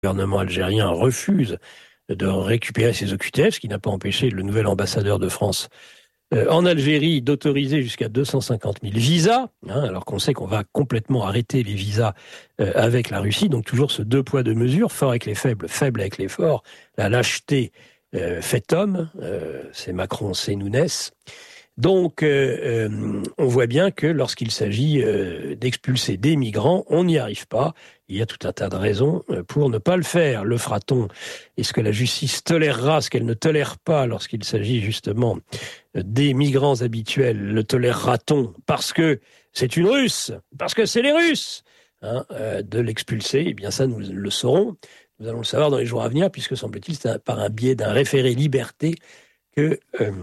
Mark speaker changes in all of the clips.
Speaker 1: gouvernement algérien refuse de récupérer ses OQTF, ce qui n'a pas empêché le nouvel ambassadeur de France en Algérie d'autoriser jusqu'à 250 000 visas, alors qu'on sait qu'on va complètement arrêter les visas avec la Russie. Donc toujours ce deux poids deux mesures, fort avec les faibles, faible avec les forts. La lâcheté fait homme, c'est Macron, c'est Nounès. Donc, on voit bien que lorsqu'il s'agit d'expulser des migrants, on n'y arrive pas. Il y a tout un tas de raisons pour ne pas le faire. Le fera-t-on? Est-ce que la justice tolérera ce qu'elle ne tolère pas lorsqu'il s'agit justement des migrants habituels? Le tolérera-t-on parce que c'est une Russe, parce que c'est les Russes, de l'expulser? Eh bien ça, nous le saurons. Nous allons le savoir dans les jours à venir, puisque semble-t-il, c'est par un biais d'un référé liberté que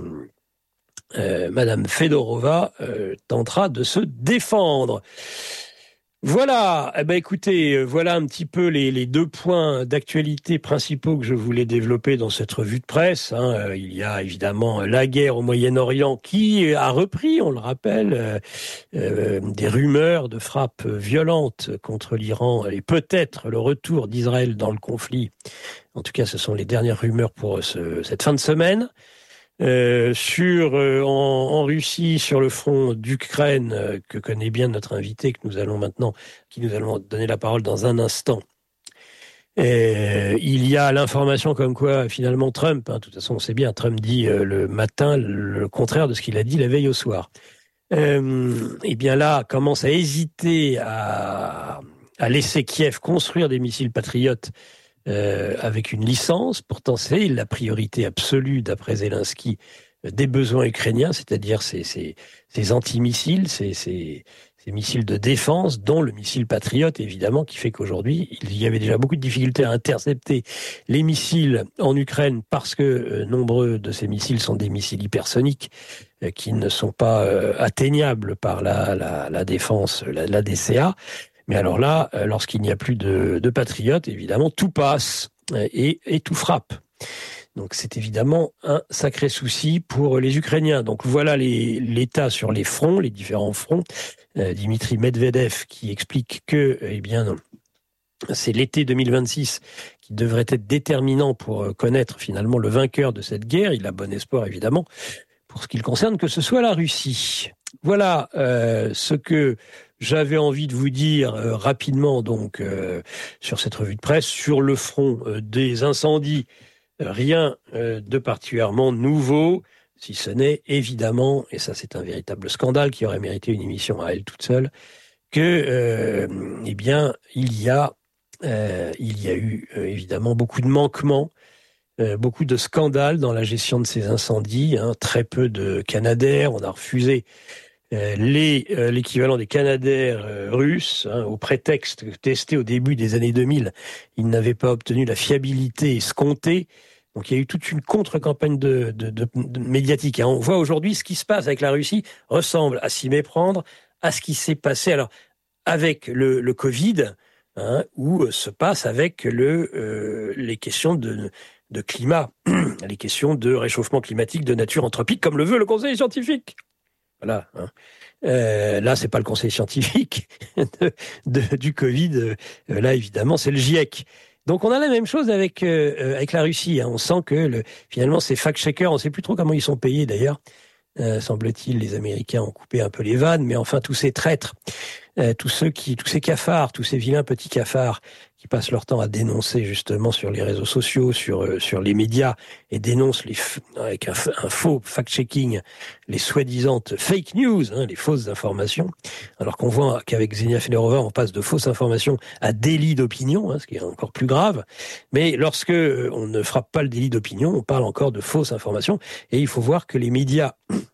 Speaker 1: Madame Fedorova tentera de se défendre. Voilà, écoutez, voilà un petit peu les deux points d'actualité principaux que je voulais développer dans cette revue de presse. Il y a évidemment la guerre au Moyen-Orient qui a repris, on le rappelle, des rumeurs de frappes violentes contre l'Iran et peut-être le retour d'Israël dans le conflit. En tout cas, ce sont les dernières rumeurs pour cette fin de semaine. En Russie, sur le front d'Ukraine, que connaît bien notre invité, qui nous allons donner la parole dans un instant. Il y a l'information comme quoi, finalement, Trump, de toute façon, on sait bien, Trump dit le matin le contraire de ce qu'il a dit la veille au soir. Et bien là, commence à hésiter à laisser Kiev construire des missiles patriotes avec une licence. Pourtant, c'est la priorité absolue, d'après Zelensky, des besoins ukrainiens, c'est-à-dire ces antimissiles, ces missiles de défense, dont le missile Patriot, évidemment, qui fait qu'aujourd'hui, il y avait déjà beaucoup de difficultés à intercepter les missiles en Ukraine parce que nombreux de ces missiles sont des missiles hypersoniques qui ne sont pas atteignables par la défense, la DCA. Mais alors là, lorsqu'il n'y a plus de patriotes, évidemment, tout passe et tout frappe. Donc c'est évidemment un sacré souci pour les Ukrainiens. Donc voilà l'état sur les fronts, les différents fronts. Dimitri Medvedev qui explique que, c'est l'été 2026 qui devrait être déterminant pour connaître finalement le vainqueur de cette guerre. Il a bon espoir, évidemment, pour ce qui le concerne, que ce soit la Russie. Voilà ce que j'avais envie de vous dire rapidement donc sur cette revue de presse. Sur le front des incendies, rien de particulièrement nouveau, si ce n'est évidemment, et ça c'est un véritable scandale qui aurait mérité une émission à elle toute seule, que il y a eu évidemment beaucoup de manquements, beaucoup de scandales dans la gestion de ces incendies, très peu de Canadair. On a refusé l'équivalent des Canadair russes, au prétexte que testés au début des années 2000, ils n'avaient pas obtenu la fiabilité escomptée. Donc il y a eu toute une contre-campagne de médiatique. On voit aujourd'hui ce qui se passe avec la Russie ressemble à s'y méprendre à ce qui s'est passé alors avec le Covid, ou se passe avec les questions de climat, les questions de réchauffement climatique de nature anthropique, comme le veut le Conseil scientifique. Voilà. Là, c'est pas le conseil scientifique du Covid. Là, évidemment, c'est le GIEC. Donc, on a la même chose avec la Russie. On sent que finalement, ces fact-checkers, on ne sait plus trop comment ils sont payés d'ailleurs. Semble-t-il, les Américains ont coupé un peu les vannes, mais enfin, tous ces traîtres, tous ces cafards, tous ces vilains petits cafards qui passent leur temps à dénoncer justement sur les réseaux sociaux, sur les médias, et dénoncent avec un faux fact-checking les soi-disant fake news, les fausses informations, alors qu'on voit qu'avec Xenia Fedorova, on passe de fausses informations à délit d'opinion, ce qui est encore plus grave. Mais lorsque on ne frappe pas le délit d'opinion, on parle encore de fausses informations, et il faut voir que les médias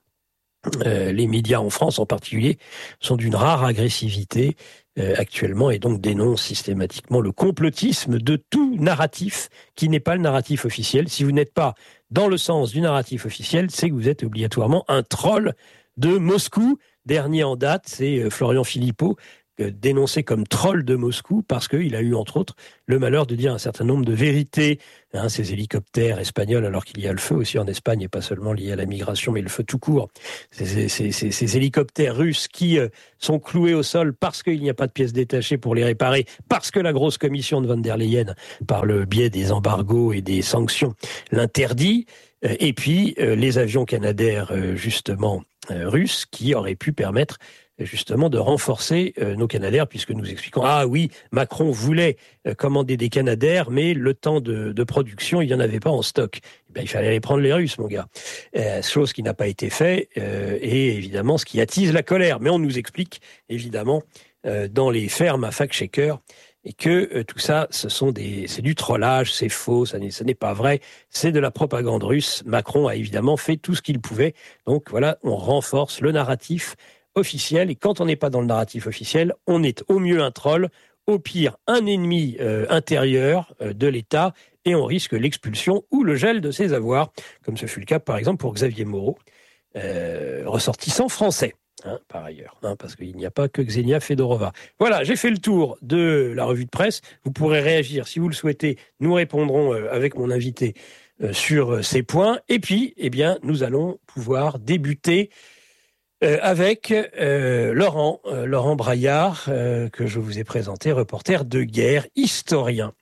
Speaker 1: en France en particulier, sont d'une rare agressivité actuellement et donc dénoncent systématiquement le complotisme de tout narratif qui n'est pas le narratif officiel. Si vous n'êtes pas dans le sens du narratif officiel, c'est que vous êtes obligatoirement un troll de Moscou. Dernier en date, c'est Florian Philippot dénoncé comme troll de Moscou parce qu'il a eu, entre autres, le malheur de dire un certain nombre de vérités. Ces hélicoptères espagnols, alors qu'il y a le feu aussi en Espagne, et pas seulement lié à la migration, mais le feu tout court. Ces hélicoptères russes qui sont cloués au sol parce qu'il n'y a pas de pièces détachées pour les réparer, parce que la grosse commission de von der Leyen, par le biais des embargos et des sanctions, l'interdit. Et puis, les avions Canadair, justement, russes, qui auraient pu permettre justement de renforcer nos Canadair, puisque nous expliquons, ah oui, Macron voulait commander des Canadair, mais le temps de production, il n'y en avait pas en stock. Il fallait aller prendre les Russes, mon gars. Chose qui n'a pas été fait, et évidemment, ce qui attise la colère. Mais on nous explique, évidemment, dans les fermes à fact-checker, et que tout ça, c'est du trollage, c'est faux, ça n'est pas vrai, c'est de la propagande russe. Macron a évidemment fait tout ce qu'il pouvait. Donc voilà, on renforce le narratif officiel, et quand on n'est pas dans le narratif officiel, on est au mieux un troll, au pire un ennemi intérieur de l'État, et on risque l'expulsion ou le gel de ses avoirs, comme ce fut le cas par exemple pour Xavier Moreau, ressortissant français. Par ailleurs, parce qu'il n'y a pas que Xenia Fedorova. Voilà, j'ai fait le tour de la revue de presse. Vous pourrez réagir si vous le souhaitez. Nous répondrons avec mon invité sur ces points. Et puis, nous allons pouvoir débuter avec Laurent Braillard, que je vous ai présenté, reporter de guerre, historien,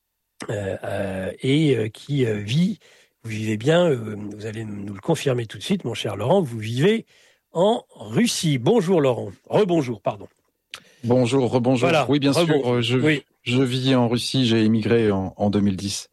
Speaker 1: qui vit, vous vivez bien, vous allez nous le confirmer tout de suite, mon cher Laurent, vous vivez en Russie. Bonjour Laurent. Rebonjour, pardon.
Speaker 2: Bonjour, rebonjour.
Speaker 1: Voilà,
Speaker 2: oui, bien
Speaker 1: rebonjour.
Speaker 2: sûr, je vis en Russie, j'ai émigré en 2010.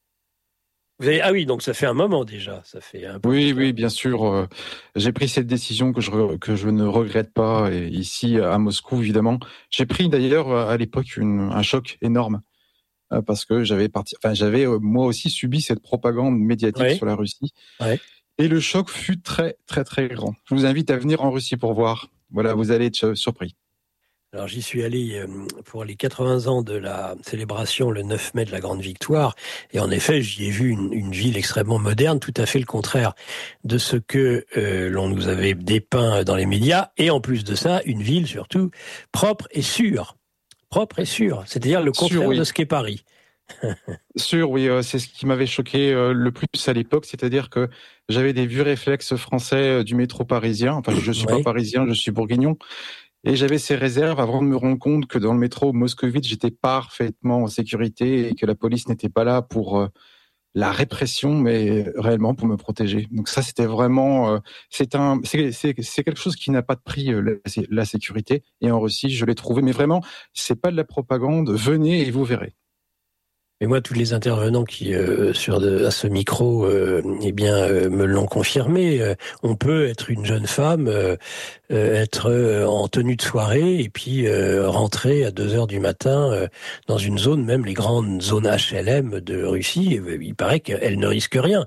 Speaker 1: Oui, donc ça fait un moment déjà. Ça fait un peu
Speaker 2: oui, bien sûr. J'ai pris cette décision que je ne regrette pas. Et ici, à Moscou, évidemment. J'ai pris d'ailleurs à l'époque un choc énorme parce que j'avais moi aussi subi cette propagande médiatique sur la Russie.
Speaker 1: Ouais.
Speaker 2: Et le choc fut très, très, très grand. Je vous invite à venir en Russie pour voir. Voilà, vous allez être surpris.
Speaker 1: Alors j'y suis allé pour les 80 ans de la célébration le 9 mai de la Grande Victoire, et en effet j'y ai vu une ville extrêmement moderne, tout à fait le contraire de ce que l'on nous avait dépeint dans les médias, et en plus de ça, une ville surtout propre et sûre, c'est-à-dire le contraire de ce qu'est Paris.
Speaker 2: Sûr, oui, c'est ce qui m'avait choqué le plus à l'époque, c'est-à-dire que j'avais des vieux réflexes français du métro parisien, enfin je suis pas parisien, je suis bourguignon. Et j'avais ces réserves avant de me rendre compte que dans le métro moscovite, j'étais parfaitement en sécurité et que la police n'était pas là pour la répression, mais réellement pour me protéger. Donc ça, c'était vraiment, c'est quelque chose qui n'a pas de prix, la sécurité. Et en Russie, je l'ai trouvé, mais vraiment, c'est pas de la propagande. Venez et vous verrez.
Speaker 1: Et moi, tous les intervenants qui à ce micro, me l'ont confirmé. On peut être une jeune femme, être en tenue de soirée et puis rentrer à 2h du matin dans une zone, même les grandes zones HLM de Russie. Il paraît qu'elles ne risquent rien.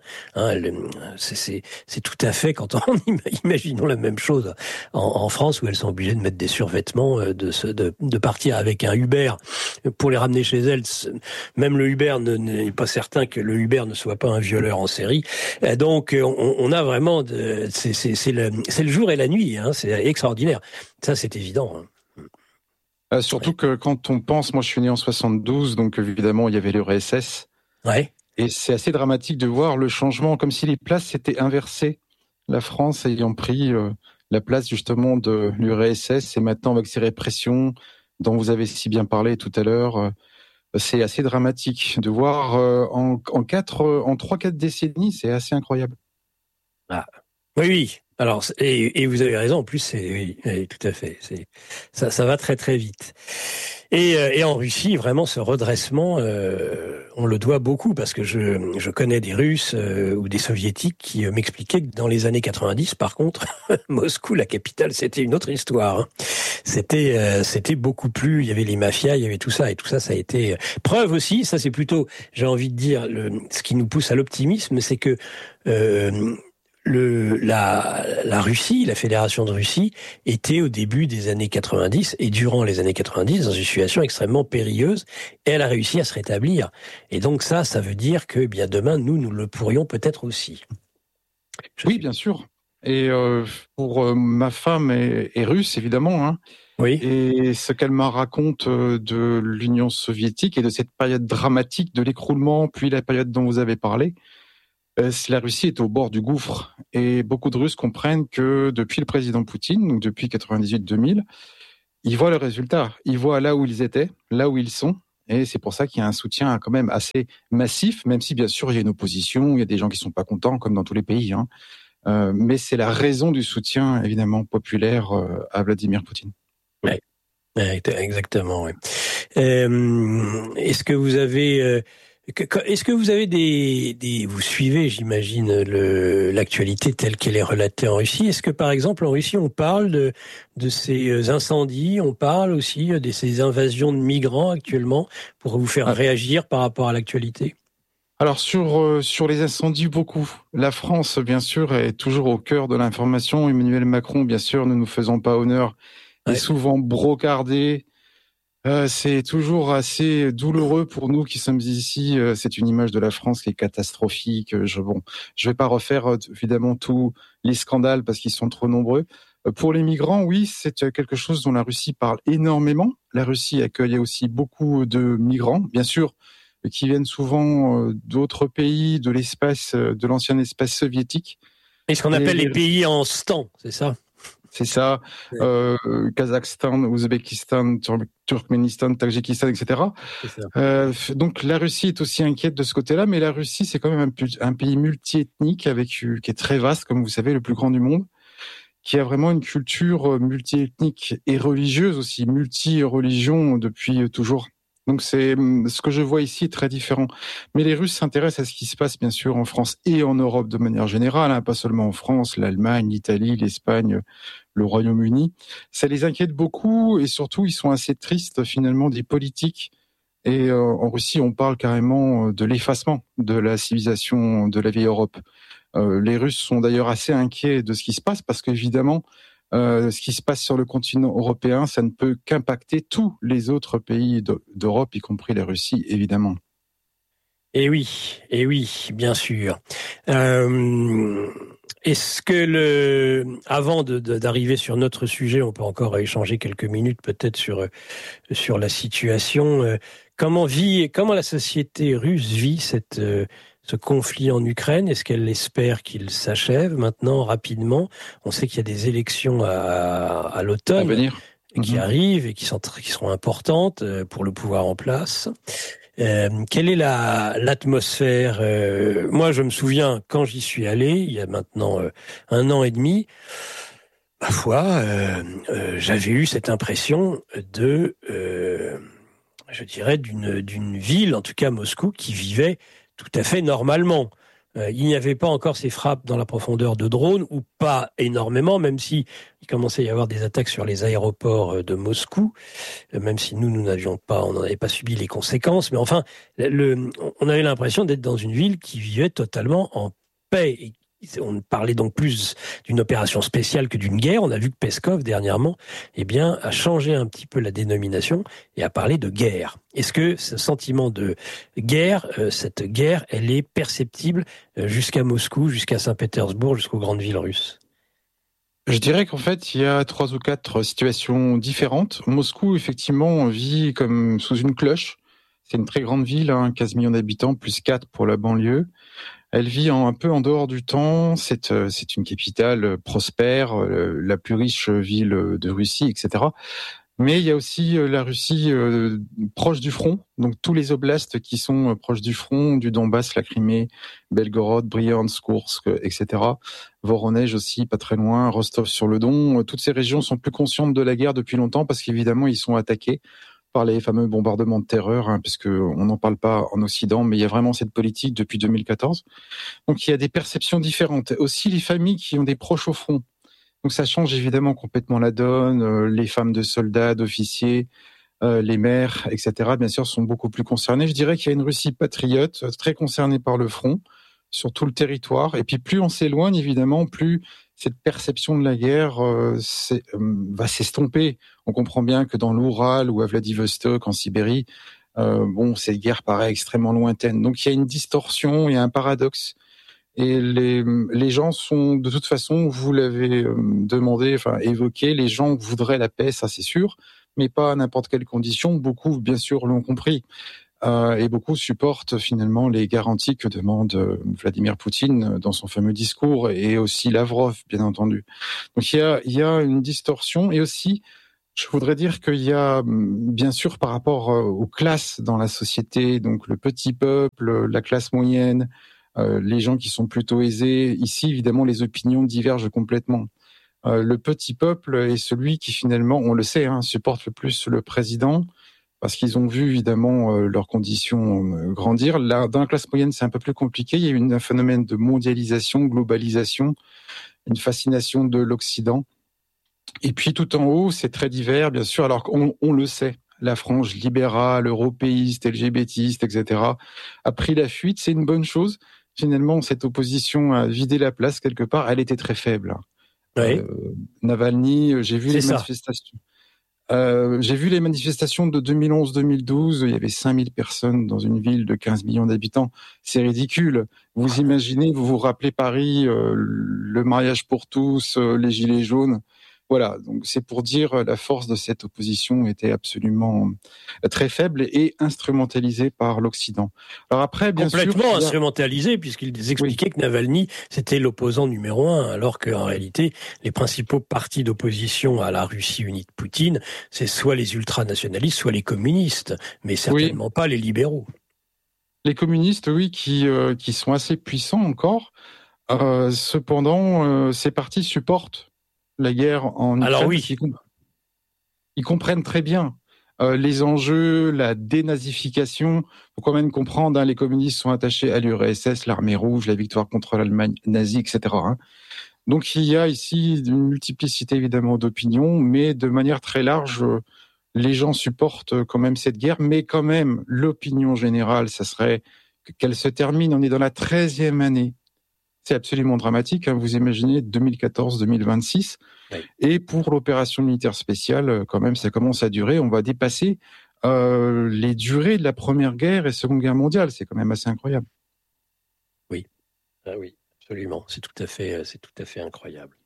Speaker 1: C'est tout à fait, quand on imaginons la même chose en France, où elles sont obligées de mettre des survêtements, de partir avec un Uber pour les ramener chez elles. Même le Uber n'est pas certain que le Uber ne soit pas un violeur en série. Donc on a vraiment c'est le jour et la nuit, c'est extraordinaire. Ça, c'est évident.
Speaker 2: Surtout que quand on pense, moi je suis né en 72, donc évidemment il y avait l'URSS.
Speaker 1: Ouais.
Speaker 2: Et c'est assez dramatique de voir le changement, comme si les places s'étaient inversées. La France ayant pris la place justement de l'URSS, et maintenant avec ces répressions dont vous avez si bien parlé tout à l'heure, c'est assez dramatique de voir en 3-4 décennies, c'est assez incroyable.
Speaker 1: Ah. Oui. Alors, et vous avez raison, en plus, oui, tout à fait. Ça va très très vite. Et en Russie, vraiment, ce redressement, on le doit beaucoup, parce que je connais des Russes ou des Soviétiques qui m'expliquaient que dans les années 90, par contre, Moscou, la capitale, c'était une autre histoire. C'était beaucoup plus. Il y avait les mafias, il y avait tout ça, et tout ça, ça a été preuve aussi. Ça, c'est plutôt, j'ai envie de dire, ce qui nous pousse à l'optimisme, c'est que la Russie, la Fédération de Russie, était au début des années 90 et durant les années 90 dans une situation extrêmement périlleuse, et elle a réussi à se rétablir. Et donc ça veut dire que bien demain, nous le pourrions peut-être aussi.
Speaker 2: Oui, bien sûr. Et pour ma femme est russe, évidemment,
Speaker 1: Oui.
Speaker 2: Et ce qu'elle me raconte de l'Union soviétique et de cette période dramatique de l'écroulement, puis la période dont vous avez parlé, la Russie est au bord du gouffre. Et beaucoup de Russes comprennent que depuis le président Poutine, donc depuis 98-2000, ils voient le résultat. Ils voient là où ils étaient, là où ils sont. Et c'est pour ça qu'il y a un soutien quand même assez massif, même si bien sûr il y a une opposition, il y a des gens qui sont pas contents, comme dans tous les pays. Mais c'est la raison du soutien évidemment populaire à Vladimir Poutine. Oui.
Speaker 1: Ouais. Exactement. Oui. Est-ce que vous avez vous suivez, j'imagine, l'actualité telle qu'elle est relatée en Russie. Est-ce que, par exemple, en Russie, on parle de ces incendies, on parle aussi de ces invasions de migrants actuellement pour vous faire réagir par rapport à l'actualité?
Speaker 2: Alors sur les incendies, beaucoup. La France, bien sûr, est toujours au cœur de l'information. Emmanuel Macron, bien sûr, ne nous faisons pas honneur, est souvent brocardé. C'est toujours assez douloureux pour nous qui sommes ici. C'est une image de la France qui est catastrophique. Je vais pas refaire évidemment tous les scandales parce qu'ils sont trop nombreux. Pour les migrants, oui, c'est quelque chose dont la Russie parle énormément. La Russie accueille aussi beaucoup de migrants, bien sûr, qui viennent souvent d'autres pays, de l'espace, de l'ancien espace soviétique.
Speaker 1: Et ce qu'on appelle les pays en stan, c'est ça?
Speaker 2: C'est ça, Kazakhstan, Ouzbékistan, Turkménistan, Tadjikistan, etc.
Speaker 1: C'est ça.
Speaker 2: Donc la Russie est aussi inquiète de ce côté-là, mais la Russie c'est quand même un pays multiethnique qui est très vaste, comme vous savez, le plus grand du monde, qui a vraiment une culture multiethnique et religieuse aussi, multi-religion depuis toujours. Donc c'est ce que je vois ici est très différent. Mais les Russes s'intéressent à ce qui se passe bien sûr en France et en Europe de manière générale, pas seulement en France, l'Allemagne, l'Italie, l'Espagne, le Royaume-Uni. Ça les inquiète beaucoup et surtout ils sont assez tristes finalement des politiques. Et en Russie, on parle carrément de l'effacement de la civilisation de la vieille Europe. Les Russes sont d'ailleurs assez inquiets de ce qui se passe parce qu'évidemment, ce qui se passe sur le continent européen, ça ne peut qu'impacter tous les autres pays d'Europe, y compris la Russie, évidemment.
Speaker 1: Et oui, bien sûr. Est-ce que avant d'arriver sur notre sujet, on peut encore échanger quelques minutes peut-être sur la situation. Comment la société russe vit ce conflit en Ukraine? Est-ce qu'elle espère qu'il s'achève maintenant rapidement? On sait qu'il y a des élections à l'automne qui arrivent et qui seront importantes pour le pouvoir en place. Quelle est l'atmosphère? Moi, je me souviens quand j'y suis allé, il y a maintenant 1 an et demi. Ma foi, j'avais eu cette impression je dirais, d'une ville, en tout cas Moscou, qui vivait tout à fait normalement. Il n'y avait pas encore ces frappes dans la profondeur de drones, ou pas énormément, même si il commençait à y avoir des attaques sur les aéroports de Moscou, même si nous n'avions pas, on n'en avait pas subi les conséquences. Mais enfin, on avait l'impression d'être dans une ville qui vivait totalement en paix. Et on parlait donc plus d'une opération spéciale que d'une guerre. On a vu que Peskov, dernièrement, a changé un petit peu la dénomination et a parlé de guerre. Est-ce que ce sentiment de guerre, cette guerre, elle est perceptible jusqu'à Moscou, jusqu'à Saint-Pétersbourg, jusqu'aux grandes villes russes?
Speaker 2: Je dirais qu'en fait, il y a 3 ou 4 situations différentes. Moscou, effectivement, vit comme sous une cloche. C'est une très grande ville, 15 millions d'habitants, plus 4 pour la banlieue. Elle vit un peu en dehors du temps. C'est une capitale prospère, la plus riche ville de Russie, etc. Mais il y a aussi la Russie proche du front, donc tous les oblasts qui sont proches du front, du Donbass, la Crimée, Belgorod, Bryansk, Kursk, etc. Voronezh aussi, pas très loin, Rostov-sur-le-Don. Toutes ces régions sont plus conscientes de la guerre depuis longtemps parce qu'évidemment, ils sont attaqués par les fameux bombardements de terreur, puisque on n'en parle pas en Occident, mais il y a vraiment cette politique depuis 2014. Donc il y a des perceptions différentes. Aussi les familles qui ont des proches au front. Donc ça change évidemment complètement la donne. Les femmes de soldats, d'officiers, les mères, etc., bien sûr, sont beaucoup plus concernées. Je dirais qu'il y a une Russie patriote, très concernée par le front, sur tout le territoire. Et puis plus on s'éloigne, évidemment, plus cette perception de la guerre va s'estomper. On comprend bien que dans l'Oural ou à Vladivostok, en Sibérie, cette guerre paraît extrêmement lointaine. Donc il y a une distorsion, il y a un paradoxe. Et les gens sont, de toute façon, vous l'avez demandé, enfin évoqué, les gens voudraient la paix, ça c'est sûr, mais pas à n'importe quelle condition. Beaucoup, bien sûr, l'ont compris. Et beaucoup supportent finalement les garanties que demande Vladimir Poutine dans son fameux discours, et aussi Lavrov, bien entendu. Donc il y a une distorsion, et aussi, je voudrais dire qu'il y a, bien sûr, par rapport aux classes dans la société, donc le petit peuple, la classe moyenne, les gens qui sont plutôt aisés. Ici, évidemment, les opinions divergent complètement. Le petit peuple est celui qui, finalement, on le sait, supporte le plus le président, parce qu'ils ont vu, évidemment, leurs conditions grandir. Là, dans la classe moyenne, c'est un peu plus compliqué. Il y a eu un phénomène de mondialisation, globalisation, une fascination de l'Occident. Et puis, tout en haut, c'est très divers, bien sûr, alors qu'on le sait. La frange libérale, européiste, LGBTiste, etc., a pris la fuite. C'est une bonne chose. Finalement, cette opposition a vidé la place quelque part. Elle était très faible.
Speaker 1: Oui.
Speaker 2: Navalny, j'ai vu les manifestations. J'ai vu les manifestations de 2011-2012. Il y avait 5000 personnes dans une ville de 15 millions d'habitants. C'est ridicule. Vous imaginez, vous vous rappelez Paris, le mariage pour tous, les gilets jaunes. Voilà, donc c'est pour dire la force de cette opposition était absolument très faible et instrumentalisée par l'Occident. Alors après, bien sûr,
Speaker 1: complètement instrumentalisée, puisqu'ils expliquaient que Navalny c'était l'opposant numéro 1, alors qu'en réalité les principaux partis d'opposition à la Russie unie de Poutine, c'est soit les ultranationalistes, soit les communistes, mais certainement pas les libéraux.
Speaker 2: Les communistes, oui, qui sont assez puissants encore. Cependant, ces partis supportent la guerre en Ukraine.
Speaker 1: Alors oui.
Speaker 2: Ils comprennent très bien les enjeux, la dénazification. Il faut quand même comprendre, les communistes sont attachés à l'URSS, l'armée rouge, la victoire contre l'Allemagne nazie, etc. Donc il y a ici une multiplicité évidemment d'opinions, mais de manière très large, les gens supportent quand même cette guerre, mais quand même l'opinion générale, ça serait qu'elle se termine. On est dans la 13e année. C'est absolument dramatique. Vous imaginez 2014-2026. Oui. Et pour l'opération militaire spéciale, quand même, ça commence à durer. On va dépasser les durées de la Première Guerre et Seconde Guerre mondiale. C'est quand même assez incroyable.
Speaker 1: Oui, oui, absolument. C'est tout à fait incroyable.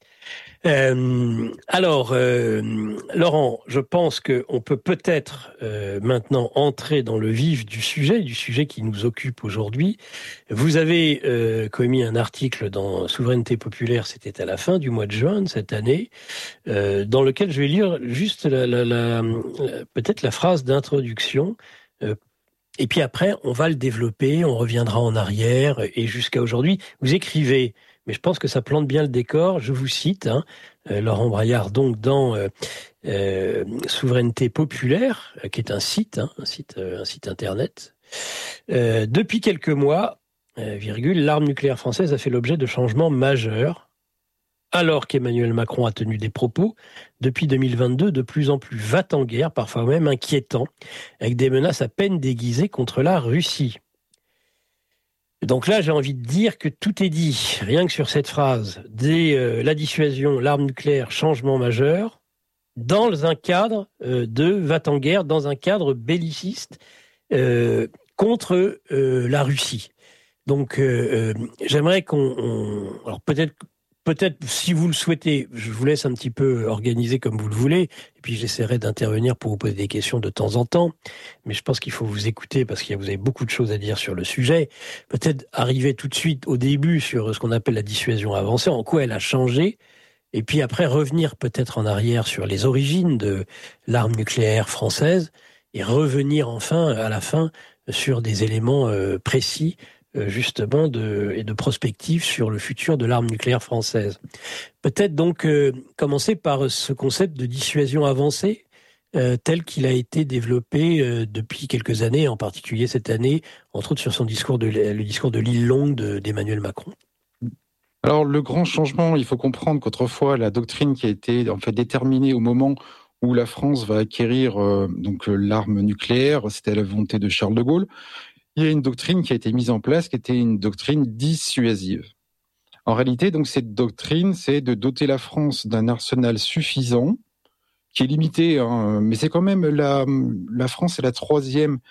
Speaker 1: Laurent, je pense qu'on peut peut-être maintenant entrer dans le vif du sujet qui nous occupe aujourd'hui. Vous avez commis un article dans Souveraineté populaire, c'était à la fin du mois de juin de cette année, dans lequel je vais lire juste peut-être la phrase d'introduction. Et puis après, on va le développer, on reviendra en arrière et jusqu'à aujourd'hui. Vous écrivez, mais je pense que ça plante bien le décor. Je vous cite, Laurent Braillard, donc dans Souveraineté populaire, qui est un site internet. Depuis quelques mois, l'arme nucléaire française a fait l'objet de changements majeurs. Alors qu'Emmanuel Macron a tenu des propos, depuis 2022, de plus en plus va-t-en-guerre, parfois même inquiétants, avec des menaces à peine déguisées contre la Russie. Donc là, j'ai envie de dire que tout est dit, rien que sur cette phrase, la dissuasion, l'arme nucléaire, changement majeur, dans un cadre de va-t-en-guerre, dans un cadre belliciste contre la Russie. Donc, j'aimerais alors peut-être, si vous le souhaitez, je vous laisse un petit peu organiser comme vous le voulez, et puis j'essaierai d'intervenir pour vous poser des questions de temps en temps, mais je pense qu'il faut vous écouter parce que vous avez beaucoup de choses à dire sur le sujet. Peut-être arriver tout de suite au début sur ce qu'on appelle la dissuasion avancée, en quoi elle a changé, et puis après revenir peut-être en arrière sur les origines de l'arme nucléaire française, et revenir enfin, à la fin, sur des éléments précis justement et de prospective sur le futur de l'arme nucléaire française. Peut-être donc commencer par ce concept de dissuasion avancée tel qu'il a été développé depuis quelques années, en particulier cette année, entre autres sur le discours de l'île Longue d'Emmanuel Macron.
Speaker 2: Alors le grand changement, il faut comprendre qu'autrefois la doctrine qui a été en fait déterminée au moment où la France va acquérir l'arme nucléaire, c'était la volonté de Charles de Gaulle. Il y a une doctrine qui a été mise en place, qui était une doctrine dissuasive. En réalité, donc cette doctrine, c'est de doter la France d'un arsenal suffisant, qui est limité, mais c'est quand même la France est la troisième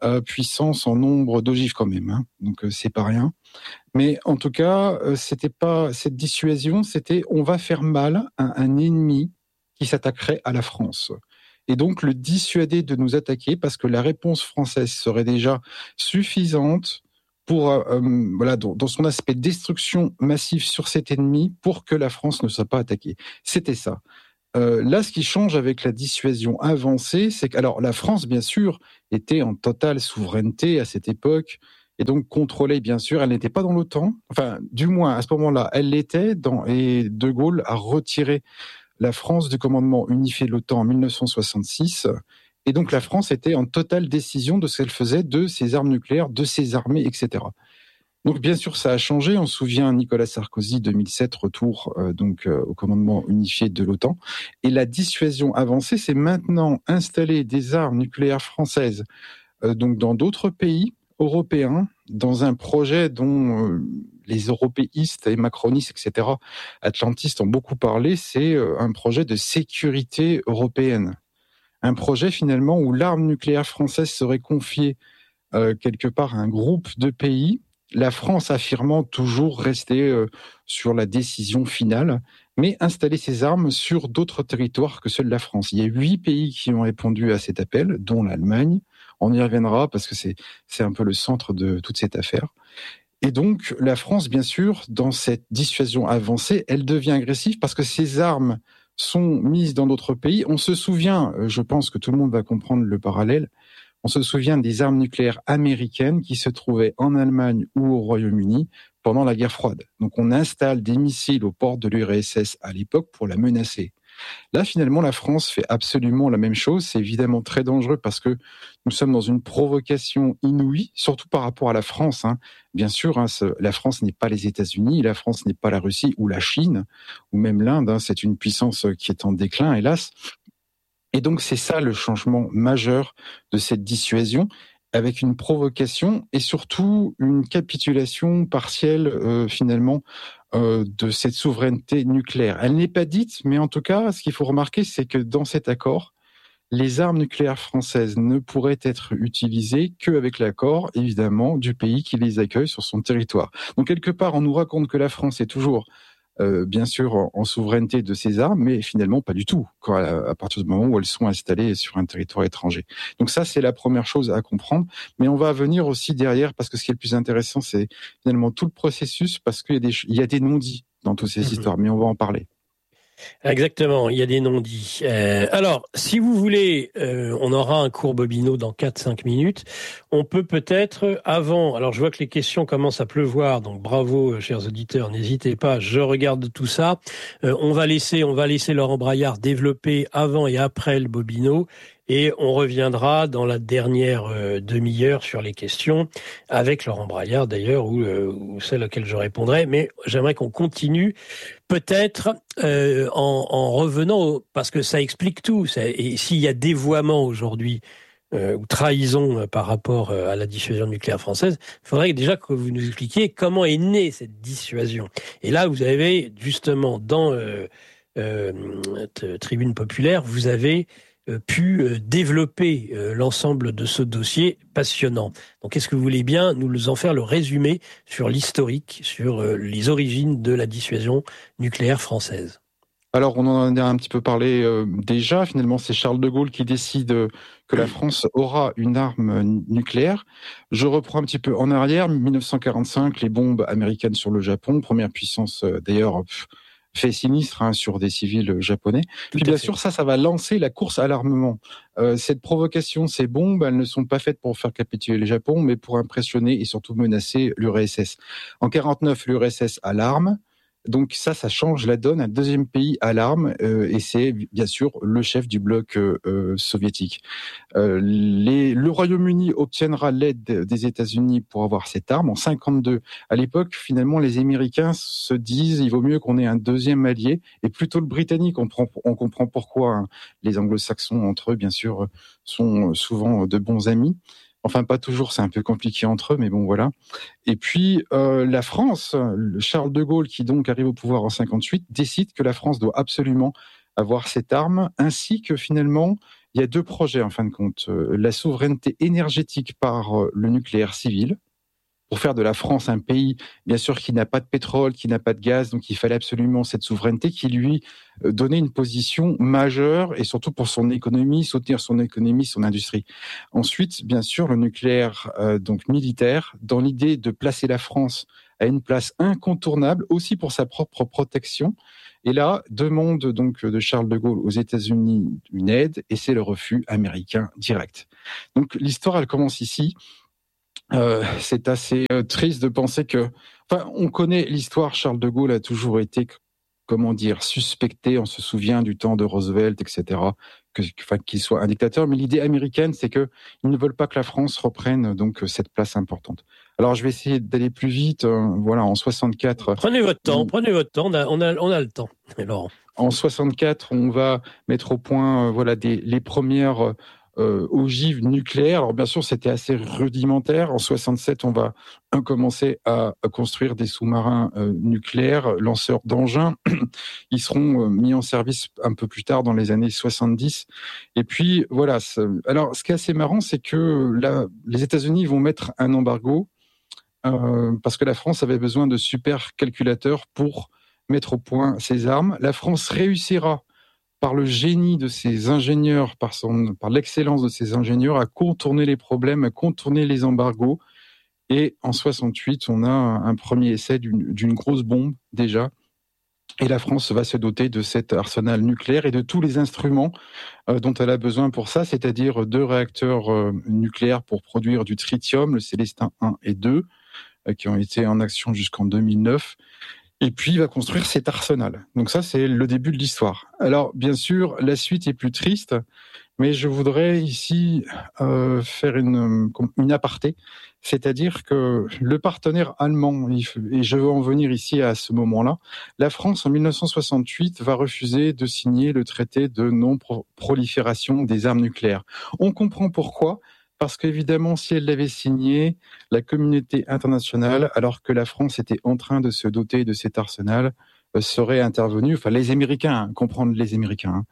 Speaker 2: puissance en nombre d'ogives quand même, hein. Donc c'est pas rien. Mais en tout cas, c'était pas cette dissuasion, c'était on va faire mal à un ennemi qui s'attaquerait à la France. Et donc le dissuader de nous attaquer parce que la réponse française serait déjà suffisante pour voilà dans son aspect destruction massive sur cet ennemi pour que la France ne soit pas attaquée. C'était ça. Là, ce qui change avec la dissuasion avancée, c'est que alors la France, bien sûr, était en totale souveraineté à cette époque et donc contrôlait, bien sûr, elle n'était pas dans l'OTAN. Enfin, du moins à ce moment-là, elle l'était. Et De Gaulle a retiré la France du commandement unifié de l'OTAN en 1966. Et donc la France était en totale décision de ce qu'elle faisait, de ses armes nucléaires, de ses armées, etc. Donc bien sûr, ça a changé. On se souvient Nicolas Sarkozy 2007 retour au commandement unifié de l'OTAN et la dissuasion avancée, c'est maintenant installer des armes nucléaires françaises donc dans d'autres pays européens dans un projet dont les européistes et macronistes, etc., atlantistes ont beaucoup parlé. C'est un projet de sécurité européenne, un projet finalement où l'arme nucléaire française serait confiée quelque part à un groupe de pays, la France affirmant toujours rester sur la décision finale, mais installer ses armes sur d'autres territoires que ceux de la France. Il y a 8 pays qui ont répondu à cet appel, dont l'Allemagne. On y reviendra parce que c'est un peu le centre de toute cette affaire. Et donc, la France, bien sûr, dans cette dissuasion avancée, elle devient agressive parce que ses armes sont mises dans d'autres pays. On se souvient, je pense que tout le monde va comprendre le parallèle, on se souvient des armes nucléaires américaines qui se trouvaient en Allemagne ou au Royaume-Uni pendant la guerre froide. Donc on installe des missiles aux portes de l'URSS à l'époque pour la menacer. Là, finalement, la France fait absolument la même chose. C'est évidemment très dangereux parce que nous sommes dans une provocation inouïe, surtout par rapport à la France, hein. Bien sûr, hein, la France n'est pas les États-Unis, la France n'est pas la Russie ou la Chine, ou même l'Inde, hein. C'est une puissance qui est en déclin, hélas. Et donc, c'est ça le changement majeur de cette dissuasion, avec une provocation et surtout une capitulation partielle, finalement, de cette souveraineté nucléaire. Elle n'est pas dite, mais en tout cas, ce qu'il faut remarquer, c'est que dans cet accord, les armes nucléaires françaises ne pourraient être utilisées qu'avec l'accord, évidemment, du pays qui les accueille sur son territoire. Donc, quelque part, on nous raconte que la France est toujours bien sûr en souveraineté de ces armes, mais finalement pas du tout, à partir du moment où elles sont installées sur un territoire étranger. Donc ça, c'est la première chose à comprendre. Mais on va venir aussi derrière, parce que ce qui est le plus intéressant, c'est finalement tout le processus, parce qu'il y a des non-dits dans toutes ces histoires, mais on va en parler.
Speaker 1: Exactement, il y a des non-dits. Alors, si vous voulez, on aura un cours Bobino dans 4-5 minutes. On peut peut-être, avant, alors je vois que les questions commencent à pleuvoir, donc bravo, chers auditeurs, n'hésitez pas, je regarde tout ça. On va laisser Laurent Braillard développer avant et après le Bobino. Et on reviendra dans la dernière demi-heure sur les questions, avec Laurent Braillard d'ailleurs, ou celle auquel je répondrai. Mais j'aimerais qu'on continue peut-être en revenant, parce que ça explique tout. Et s'il y a dévoiement aujourd'hui, ou trahison par rapport à la dissuasion nucléaire française, il faudrait déjà que vous nous expliquiez comment est née cette dissuasion. Et là, vous avez justement, dans Tribune Populaire, vous avez pu développer l'ensemble de ce dossier passionnant. Donc, est-ce que vous voulez bien nous en faire le résumé sur l'historique, sur les origines de la dissuasion nucléaire française ?
Speaker 2: Alors, on en a un petit peu parlé déjà. Finalement, c'est Charles de Gaulle qui décide que la France aura une arme nucléaire. Je reprends un petit peu en arrière. 1945, les bombes américaines sur le Japon, première puissance d'ailleurs fait sinistre sur des civils japonais. Puis bien sûr, ça va lancer la course à l'armement. Cette provocation, ces bombes, elles ne sont pas faites pour faire capituler le Japon, mais pour impressionner et surtout menacer l'URSS. En 49, l'URSS a l'arme. Donc ça change la donne. Un deuxième pays à l'arme, et c'est bien sûr le chef du bloc soviétique. Le Royaume-Uni obtiendra l'aide des États-Unis pour avoir cette arme en 52. À l'époque, finalement, les Américains se disent il vaut mieux qu'on ait un deuxième allié, et plutôt le Britannique. On comprend pourquoi, hein. Les Anglo-Saxons entre eux, bien sûr, sont souvent de bons amis. Enfin, pas toujours, c'est un peu compliqué entre eux, mais bon, voilà. Et puis, la France, Charles de Gaulle, qui donc arrive au pouvoir en 58, décide que la France doit absolument avoir cette arme, ainsi que finalement il y a deux projets en fin de compte. La souveraineté énergétique par le nucléaire civil, pour faire de la France un pays, bien sûr, qui n'a pas de pétrole, qui n'a pas de gaz, donc il fallait absolument cette souveraineté qui lui donnait une position majeure, et surtout pour son économie, soutenir son économie, son industrie. Ensuite, bien sûr, le nucléaire donc militaire, dans l'idée de placer la France à une place incontournable, aussi pour sa propre protection. Et là, demande donc de Charles de Gaulle aux États-Unis une aide, et c'est le refus américain direct. Donc l'histoire, elle commence ici. C'est assez triste de penser que, enfin, on connaît l'histoire. Charles de Gaulle a toujours été, comment dire, suspecté. On se souvient du temps de Roosevelt, etc. Qu'il soit un dictateur. Mais l'idée américaine, c'est que ils ne veulent pas que la France reprenne donc cette place importante. Alors, je vais essayer d'aller plus vite. Voilà, en 64.
Speaker 1: Prenez votre temps. On a le temps, Laurent.
Speaker 2: En 64, on va mettre au point, voilà, les premières ogives nucléaires. Alors bien sûr, c'était assez rudimentaire. En 67, on va commencer à construire des sous-marins nucléaires, lanceurs d'engins. Ils seront mis en service un peu plus tard, dans les années 70. Et puis voilà. Alors, ce qui est assez marrant, c'est que là, les États-Unis vont mettre un embargo parce que la France avait besoin de supercalculateurs pour mettre au point ses armes. La France réussira, par le génie de ses ingénieurs, par l'excellence de ses ingénieurs, à contourner les problèmes, à contourner les embargos. Et en 68, on a un premier essai d'une grosse bombe déjà. Et la France va se doter de cet arsenal nucléaire et de tous les instruments dont elle a besoin pour ça, c'est-à-dire 2 réacteurs nucléaires pour produire du tritium, le Célestin 1 et 2, qui ont été en action jusqu'en 2009. Et puis, il va construire cet arsenal. Donc ça, c'est le début de l'histoire. Alors, bien sûr, la suite est plus triste, mais je voudrais ici faire une aparté, c'est-à-dire que le partenaire allemand, et je veux en venir ici à ce moment-là, la France, en 1968, va refuser de signer le traité de non-prolifération des armes nucléaires. On comprend pourquoi. Parce qu'évidemment, si elle l'avait signé, la communauté internationale, alors que la France était en train de se doter de cet arsenal, serait intervenue, enfin les Américains, comprendre les Américains,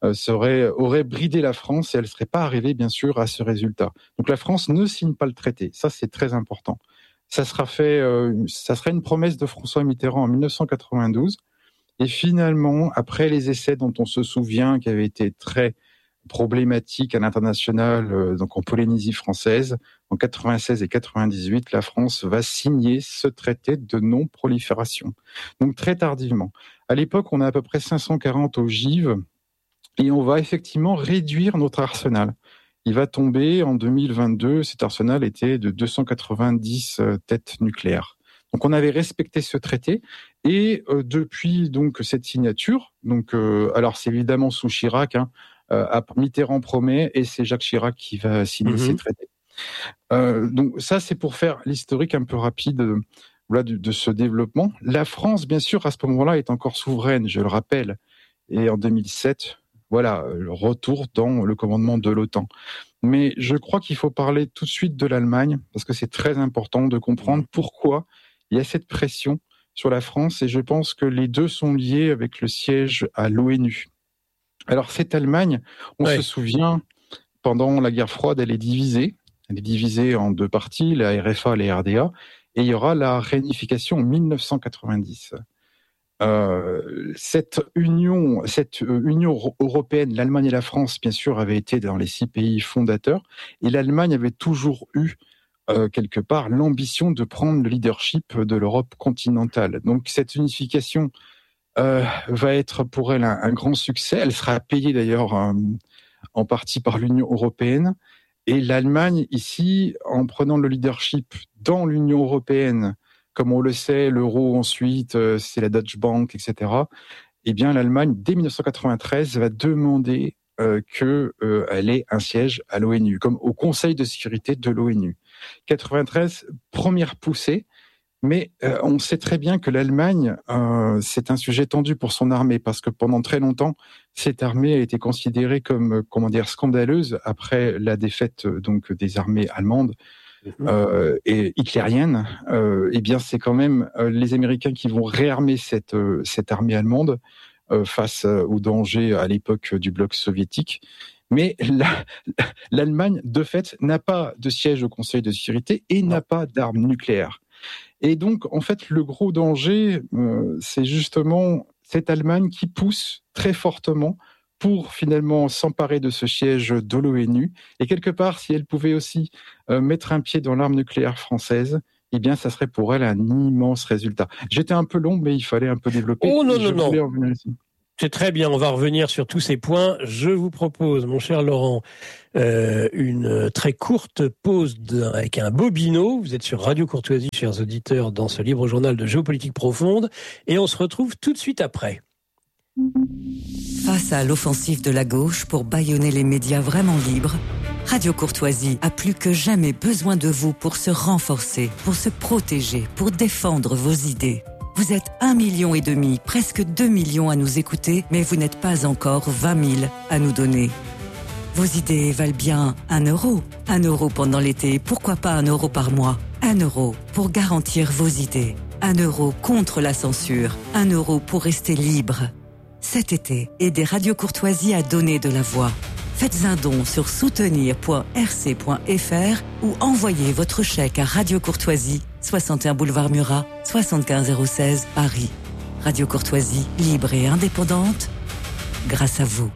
Speaker 2: aurait bridé la France et elle ne serait pas arrivée, bien sûr, à ce résultat. Donc la France ne signe pas le traité. Ça, c'est très important. Ça sera fait, ça serait une promesse de François Mitterrand en 1992. Et finalement, après les essais dont on se souvient, qui avaient été très problématique à l'international, donc en Polynésie française, en 96 et 98, la France va signer ce traité de non-prolifération. Donc très tardivement. À l'époque, on a à peu près 540 ogives et on va effectivement réduire notre arsenal. Il va tomber en 2022, cet arsenal était de 290 têtes nucléaires. Donc on avait respecté ce traité et depuis donc cette signature, donc alors c'est évidemment sous Chirac, Mitterrand promet et c'est Jacques Chirac qui va signer ces traités. Donc ça, c'est pour faire l'historique un peu rapide de ce développement. La France, bien sûr, à ce moment-là, est encore souveraine, je le rappelle. Et en 2007, voilà, le retour dans le commandement de l'OTAN. Mais je crois qu'il faut parler tout de suite de l'Allemagne, parce que c'est très important de comprendre pourquoi il y a cette pression sur la France. Et je pense que les deux sont liés avec le siège à l'ONU. Alors, cette Allemagne, on se souvient, pendant la guerre froide, elle est divisée. Elle est divisée en 2 parties, la RFA et la RDA. Et il y aura la réunification en 1990. Cette union européenne, l'Allemagne et la France, bien sûr, avaient été dans les 6 pays fondateurs. Et l'Allemagne avait toujours eu, quelque part, l'ambition de prendre le leadership de l'Europe continentale. Donc, cette unification va être pour elle un grand succès. Elle sera payée d'ailleurs en partie par l'Union européenne. Et l'Allemagne, ici, en prenant le leadership dans l'Union européenne, comme on le sait, l'euro ensuite, c'est la Deutsche Bank, etc. Eh bien, l'Allemagne, dès 1993, va demander qu'elle ait un siège à l'ONU, comme au Conseil de sécurité de l'ONU. 93, première poussée. Mais on sait très bien que l'Allemagne, c'est un sujet tendu pour son armée, parce que pendant très longtemps, cette armée a été considérée comme, scandaleuse après la défaite donc des armées allemandes et hitlériennes. Eh bien, c'est quand même les Américains qui vont réarmer cette armée allemande face au danger à l'époque du bloc soviétique. Mais l'Allemagne, de fait, n'a pas de siège au Conseil de sécurité et n'a pas d'armes nucléaires. Et donc, en fait, le gros danger, c'est justement cette Allemagne qui pousse très fortement pour finalement s'emparer de ce siège de l'ONU. Et quelque part, si elle pouvait aussi mettre un pied dans l'arme nucléaire française, eh bien, ça serait pour elle un immense résultat. J'étais un peu long, mais il fallait un peu développer.
Speaker 1: Oh non. C'est très bien, on va revenir sur tous ces points. Je vous propose, mon cher Laurent, une très courte pause avec un bobino. Vous êtes sur Radio Courtoisie, chers auditeurs, dans ce libre journal de géopolitique profonde. Et on se retrouve tout de suite après.
Speaker 3: Face à l'offensive de la gauche pour bâillonner les médias vraiment libres, Radio Courtoisie a plus que jamais besoin de vous pour se renforcer, pour se protéger, pour défendre vos idées. Vous êtes 1,5 million, presque 2 millions à nous écouter, mais vous n'êtes pas encore 20 000 à nous donner. Vos idées valent bien 1 euro. 1 euro pendant l'été, pourquoi pas 1 euro par mois? 1 euro pour garantir vos idées. 1 euro contre la censure. 1 euro pour rester libre. Cet été, aidez Radio Courtoisie à donner de la voix. Faites un don sur soutenir.rc.fr ou envoyez votre chèque à Radio Courtoisie, 61 boulevard Murat, 75016 Paris. Radio Courtoisie, libre et indépendante, grâce à vous.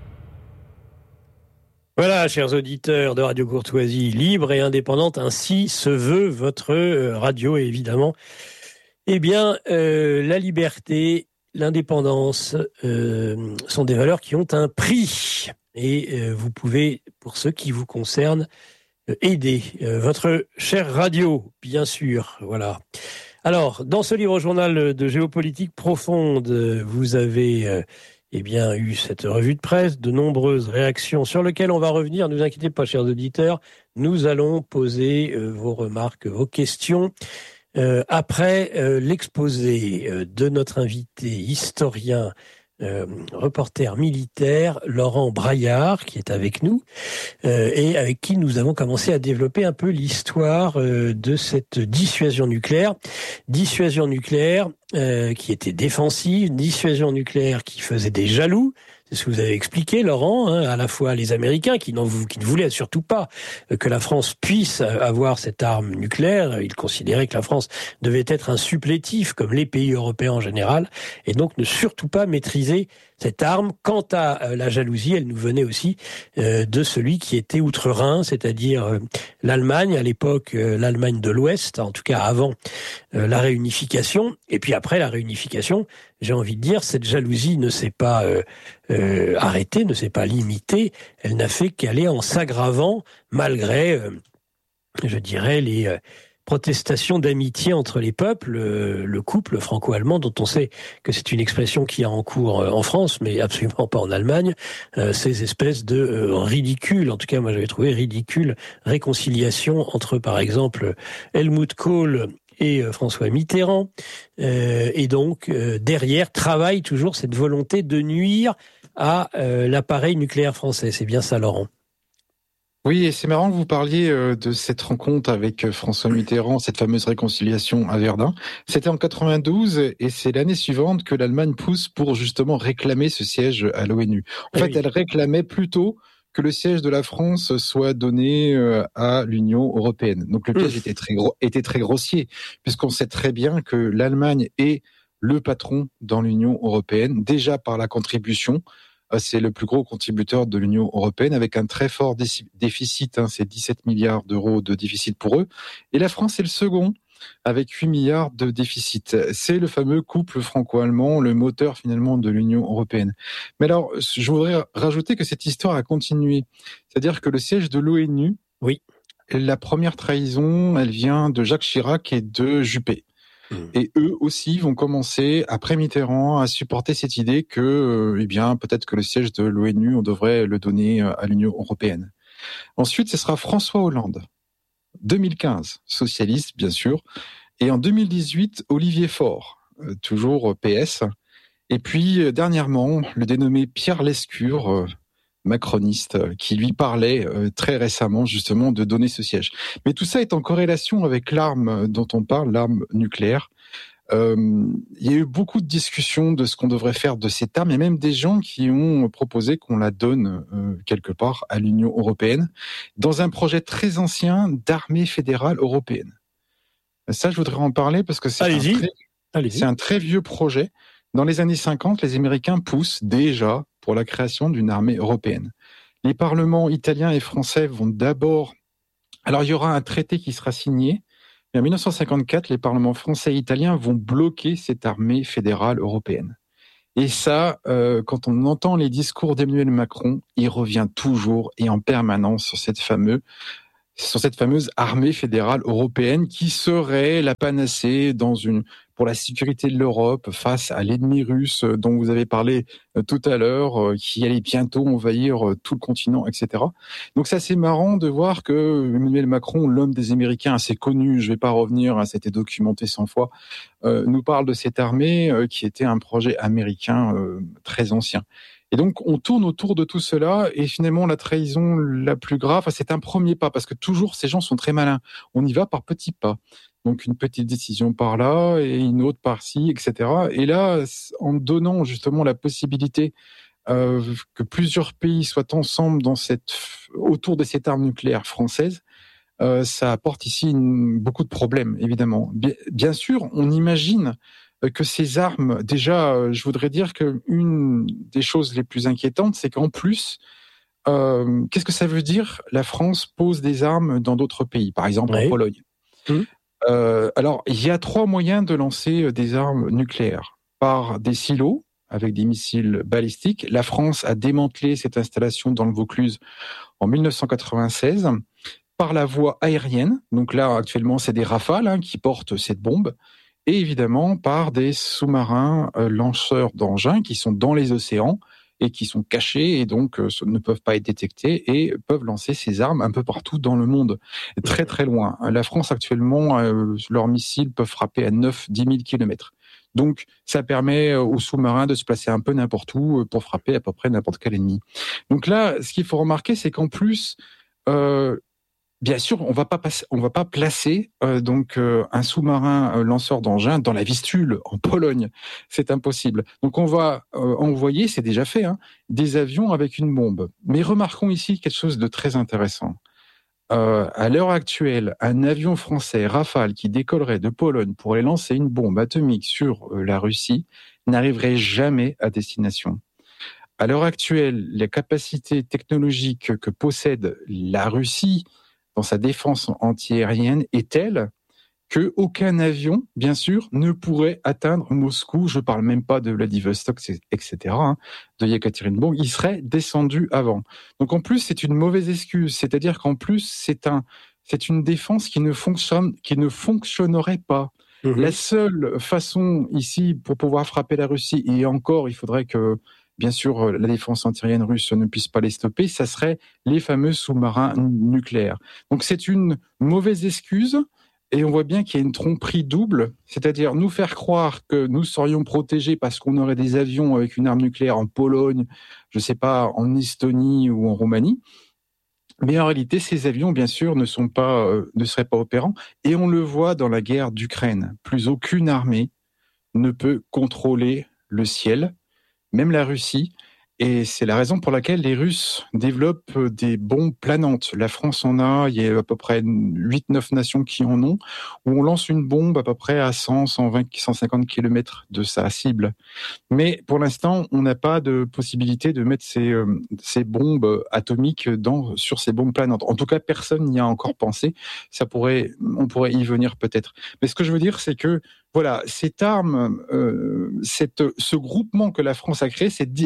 Speaker 1: Voilà, chers auditeurs de Radio Courtoisie, libre et indépendante, ainsi se veut votre radio, évidemment. Eh bien, la liberté, l'indépendance sont des valeurs qui ont un prix. Et vous pouvez, pour ce qui vous concerne, aider votre chère radio, bien sûr. Voilà. Alors, dans ce livre journal de géopolitique profonde, vous avez eu cette revue de presse, de nombreuses réactions sur lesquelles on va revenir. Ne vous inquiétez pas, chers auditeurs, nous allons poser vos remarques, vos questions. Après l'exposé de notre invité historien, reporter militaire Laurent Braillard, qui est avec nous et avec qui nous avons commencé à développer un peu l'histoire de cette dissuasion nucléaire qui était défensive, dissuasion nucléaire qui faisait des jaloux. C'est ce que vous avez expliqué, Laurent, à la fois les Américains qui ne voulaient surtout pas que la France puisse avoir cette arme nucléaire. Ils considéraient que la France devait être un supplétif, comme les pays européens en général, et donc ne surtout pas maîtriser cette arme. Quant à la jalousie, elle nous venait aussi de celui qui était outre-Rhin, c'est-à-dire l'Allemagne, à l'époque l'Allemagne de l'Ouest, en tout cas avant la réunification. Et puis après la réunification, j'ai envie de dire, cette jalousie ne s'est pas arrêtée, ne s'est pas limitée, elle n'a fait qu'aller en s'aggravant malgré, je dirais, les protestations d'amitié entre les peuples, le couple franco-allemand, dont on sait que c'est une expression qui est en cours en France, mais absolument pas en Allemagne, ces espèces de ridicules, en tout cas moi j'avais trouvé ridicule, réconciliation entre par exemple Helmut Kohl et François Mitterrand, et donc derrière travaille toujours cette volonté de nuire à l'appareil nucléaire français. C'est bien ça, Laurent?
Speaker 2: Oui, et c'est marrant que vous parliez de cette rencontre avec François Mitterrand, cette fameuse réconciliation à Verdun. C'était en 92 et c'est l'année suivante que l'Allemagne pousse pour justement réclamer ce siège à l'ONU. En fait, elle réclamait plutôt que le siège de la France soit donné à l'Union européenne. Donc le piège était très grossier, puisqu'on sait très bien que l'Allemagne est le patron dans l'Union européenne, déjà par la contribution. C'est le plus gros contributeur de l'Union européenne avec un très fort déficit, c'est 17 milliards d'euros de déficit pour eux. Et la France est le second avec 8 milliards de déficit. C'est le fameux couple franco-allemand, le moteur finalement de l'Union européenne. Mais alors, je voudrais rajouter que cette histoire a continué. C'est-à-dire que le siège de l'ONU, la première trahison, elle vient de Jacques Chirac et de Juppé. Et eux aussi vont commencer, après Mitterrand, à supporter cette idée que, peut-être que le siège de l'ONU, on devrait le donner à l'Union européenne. Ensuite, ce sera François Hollande, 2015, socialiste, bien sûr. Et en 2018, Olivier Faure, toujours PS. Et puis, dernièrement, le dénommé Pierre Lescure, macroniste, qui lui parlait très récemment justement de donner ce siège. Mais tout ça est en corrélation avec l'arme dont on parle, l'arme nucléaire. Il y a eu beaucoup de discussions de ce qu'on devrait faire de cette arme. Il y a même des gens qui ont proposé qu'on la donne quelque part à l'Union européenne dans un projet très ancien d'armée fédérale européenne. Ça, je voudrais en parler parce que c'est un très vieux projet. Dans les années 50, les Américains poussent déjà pour la création d'une armée européenne. Les parlements italiens et français vont d'abord... Alors, il y aura un traité qui sera signé, mais en 1954, les parlements français et italiens vont bloquer cette armée fédérale européenne. Et ça, quand on entend les discours d'Emmanuel Macron, il revient toujours et en permanence sur cette fameuse armée fédérale européenne qui serait la panacée pour la sécurité de l'Europe face à l'ennemi russe dont vous avez parlé tout à l'heure, qui allait bientôt envahir tout le continent, etc. Donc ça, c'est marrant de voir que Emmanuel Macron, l'homme des Américains assez connu, je ne vais pas revenir, ça a été documenté 100 fois, nous parle de cette armée qui était un projet américain très ancien. Et donc, on tourne autour de tout cela, et finalement, la trahison la plus grave, c'est un premier pas, parce que toujours, ces gens sont très malins. On y va par petits pas. Donc, une petite décision par là, et une autre par-ci, etc. Et là, en donnant justement la possibilité que plusieurs pays soient ensemble autour de cette arme nucléaire française, ça apporte ici beaucoup de problèmes, évidemment. Bien sûr, on imagine que ces armes, déjà, je voudrais dire qu'une des choses les plus inquiétantes, c'est qu'en plus, qu'est-ce que ça veut dire ? La France pose des armes dans d'autres pays, par exemple en Pologne. Alors, il y a 3 moyens de lancer des armes nucléaires. Par des silos, avec des missiles balistiques. La France a démantelé cette installation dans le Vaucluse en 1996. Par la voie aérienne, donc là, actuellement, c'est des Rafales qui portent cette bombe. Et évidemment par des sous-marins lanceurs d'engins qui sont dans les océans et qui sont cachés et donc ne peuvent pas être détectés et peuvent lancer ces armes un peu partout dans le monde, très très loin. La France actuellement, leurs missiles peuvent frapper à 9-10 000 kilomètres. Donc ça permet aux sous-marins de se placer un peu n'importe où pour frapper à peu près n'importe quel ennemi. Donc là, ce qu'il faut remarquer, c'est qu'en plus... bien sûr, on va pas placer un sous-marin lanceur d'engins dans la Vistule en Pologne, c'est impossible. Donc on va envoyer, c'est déjà fait, des avions avec une bombe. Mais remarquons ici quelque chose de très intéressant. À l'heure actuelle, un avion français Rafale qui décollerait de Pologne pour aller lancer une bombe atomique sur la Russie n'arriverait jamais à destination. À l'heure actuelle, les capacités technologiques que possède la Russie dans sa défense antiaérienne est telle qu'aucun avion, bien sûr, ne pourrait atteindre Moscou. Je ne parle même pas de Vladivostok, etc., de Yekaterinbourg. Il serait descendu avant. Donc en plus, c'est une mauvaise excuse. C'est-à-dire qu'en plus, c'est une défense qui ne fonctionnerait pas. La seule façon ici pour pouvoir frapper la Russie, et encore, il faudrait que bien sûr, la défense antiaérienne russe ne puisse pas les stopper, ça serait les fameux sous-marins nucléaires. Donc c'est une mauvaise excuse, et on voit bien qu'il y a une tromperie double, c'est-à-dire nous faire croire que nous serions protégés parce qu'on aurait des avions avec une arme nucléaire en Pologne, je ne sais pas, en Estonie ou en Roumanie. Mais en réalité, ces avions, bien sûr, ne seraient pas opérants, et on le voit dans la guerre d'Ukraine. Plus aucune armée ne peut contrôler le ciel, même la Russie, et c'est la raison pour laquelle les Russes développent des bombes planantes. La France en a, il y a à peu près 8-9 nations qui en ont, où on lance une bombe à peu près à 100, 120, 150 km de sa cible. Mais pour l'instant, on n'a pas de possibilité de mettre ces bombes atomiques sur ces bombes planantes. En tout cas, personne n'y a encore pensé. On pourrait y venir peut-être. Mais ce que je veux dire, c'est que voilà, cette arme, ce groupement que la France a créé, cette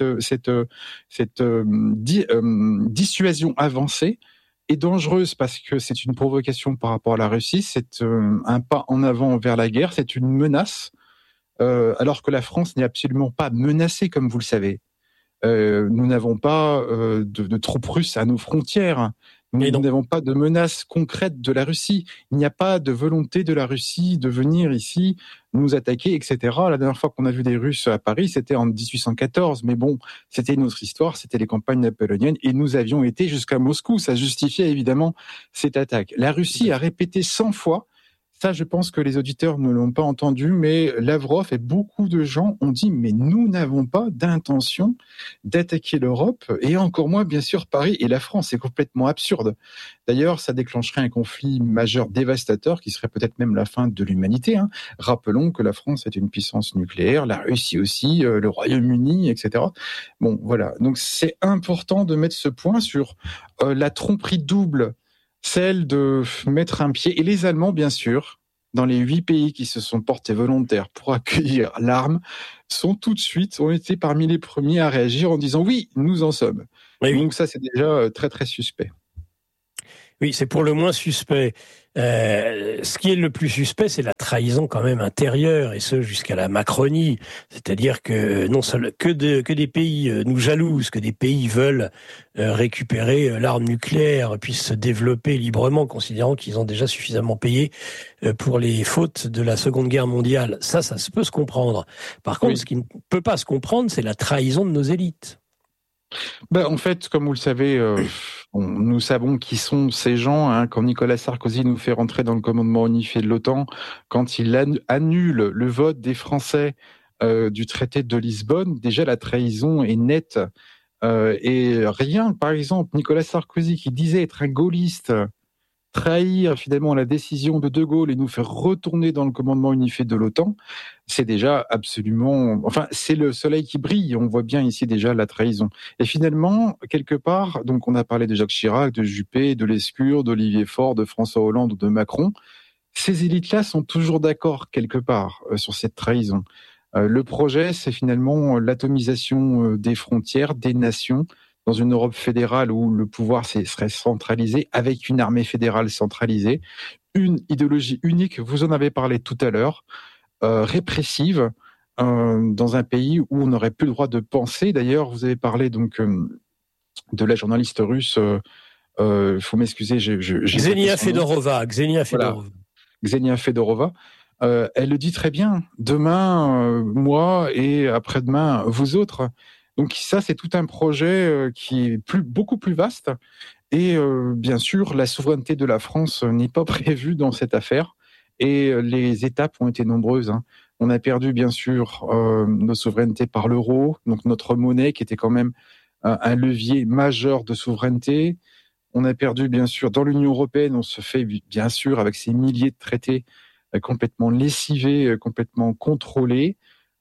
Speaker 2: dissuasion avancée est dangereuse parce que c'est une provocation par rapport à la Russie, c'est un pas en avant vers la guerre, c'est une menace, alors que la France n'est absolument pas menacée, comme vous le savez. Nous n'avons pas de troupes russes à nos frontières. Nous n'avons pas de menace concrète de la Russie. Il n'y a pas de volonté de la Russie de venir ici nous attaquer, etc. La dernière fois qu'on a vu des Russes à Paris, c'était en 1814. Mais bon, c'était une autre histoire, c'était les campagnes napoléoniennes et nous avions été jusqu'à Moscou. Ça justifiait évidemment cette attaque. La Russie a répété 100 fois Ça, je pense que les auditeurs ne l'ont pas entendu, mais Lavrov et beaucoup de gens ont dit « mais nous n'avons pas d'intention d'attaquer l'Europe et encore moins, bien sûr, Paris et la France ». C'est complètement absurde. D'ailleurs, ça déclencherait un conflit majeur dévastateur qui serait peut-être même la fin de l'humanité. Rappelons que la France est une puissance nucléaire, la Russie aussi, le Royaume-Uni, etc. Bon, voilà. Donc, c'est important de mettre ce point sur la tromperie double, celle de mettre un pied, et les Allemands, bien sûr, dans les 8 pays qui se sont portés volontaires pour accueillir l'arme, ont été parmi les premiers à réagir en disant « oui, nous en sommes ».
Speaker 1: Oui.
Speaker 2: Donc ça, c'est déjà très, très suspect.
Speaker 1: Oui, c'est pour le moins suspect. Ce qui est le plus suspect, c'est la trahison quand même intérieure, et ce jusqu'à la Macronie. C'est-à-dire que non seulement que des pays nous jalousent, que des pays veulent récupérer l'arme nucléaire, puissent se développer librement, considérant qu'ils ont déjà suffisamment payé pour les fautes de la Seconde Guerre mondiale. Ça peut se comprendre. Par contre, ce qui ne peut pas se comprendre, c'est la trahison de nos élites.
Speaker 2: En fait, comme vous le savez, nous savons qui sont ces gens. Quand Nicolas Sarkozy nous fait rentrer dans le commandement unifié de l'OTAN, quand il annule le vote des Français du traité de Lisbonne, déjà la trahison est nette. Et rien, par exemple, Nicolas Sarkozy qui disait être un gaulliste, trahir finalement la décision de De Gaulle et nous faire retourner dans le commandement unifié de l'OTAN, c'est déjà absolument... Enfin, c'est le soleil qui brille, on voit bien ici déjà la trahison. Et finalement, quelque part, donc on a parlé de Jacques Chirac, de Juppé, de Lescure, d'Olivier Faure, de François Hollande ou de Macron, ces élites-là sont toujours d'accord quelque part sur cette trahison. Le projet, c'est finalement l'atomisation des frontières, des nations, dans une Europe fédérale où le pouvoir serait centralisé, avec une armée fédérale centralisée, une idéologie unique, vous en avez parlé tout à l'heure, répressive, dans un pays où on n'aurait plus le droit de penser. D'ailleurs, vous avez parlé donc de la journaliste russe, faut m'excuser,
Speaker 1: Xenia Fedorova.
Speaker 2: Xenia Fedorova. Elle le dit très bien. Demain, moi, et après-demain, vous autres. Donc ça, c'est tout un projet qui est beaucoup plus vaste. Et bien sûr, la souveraineté de la France n'est pas prévue dans cette affaire. Et les étapes ont été nombreuses. On a perdu, bien sûr, nos souverainetés par l'euro, donc notre monnaie qui était quand même un levier majeur de souveraineté. On a perdu, bien sûr, dans l'Union européenne, on se fait, bien sûr, avec ces milliers de traités complètement lessivés, complètement contrôlés.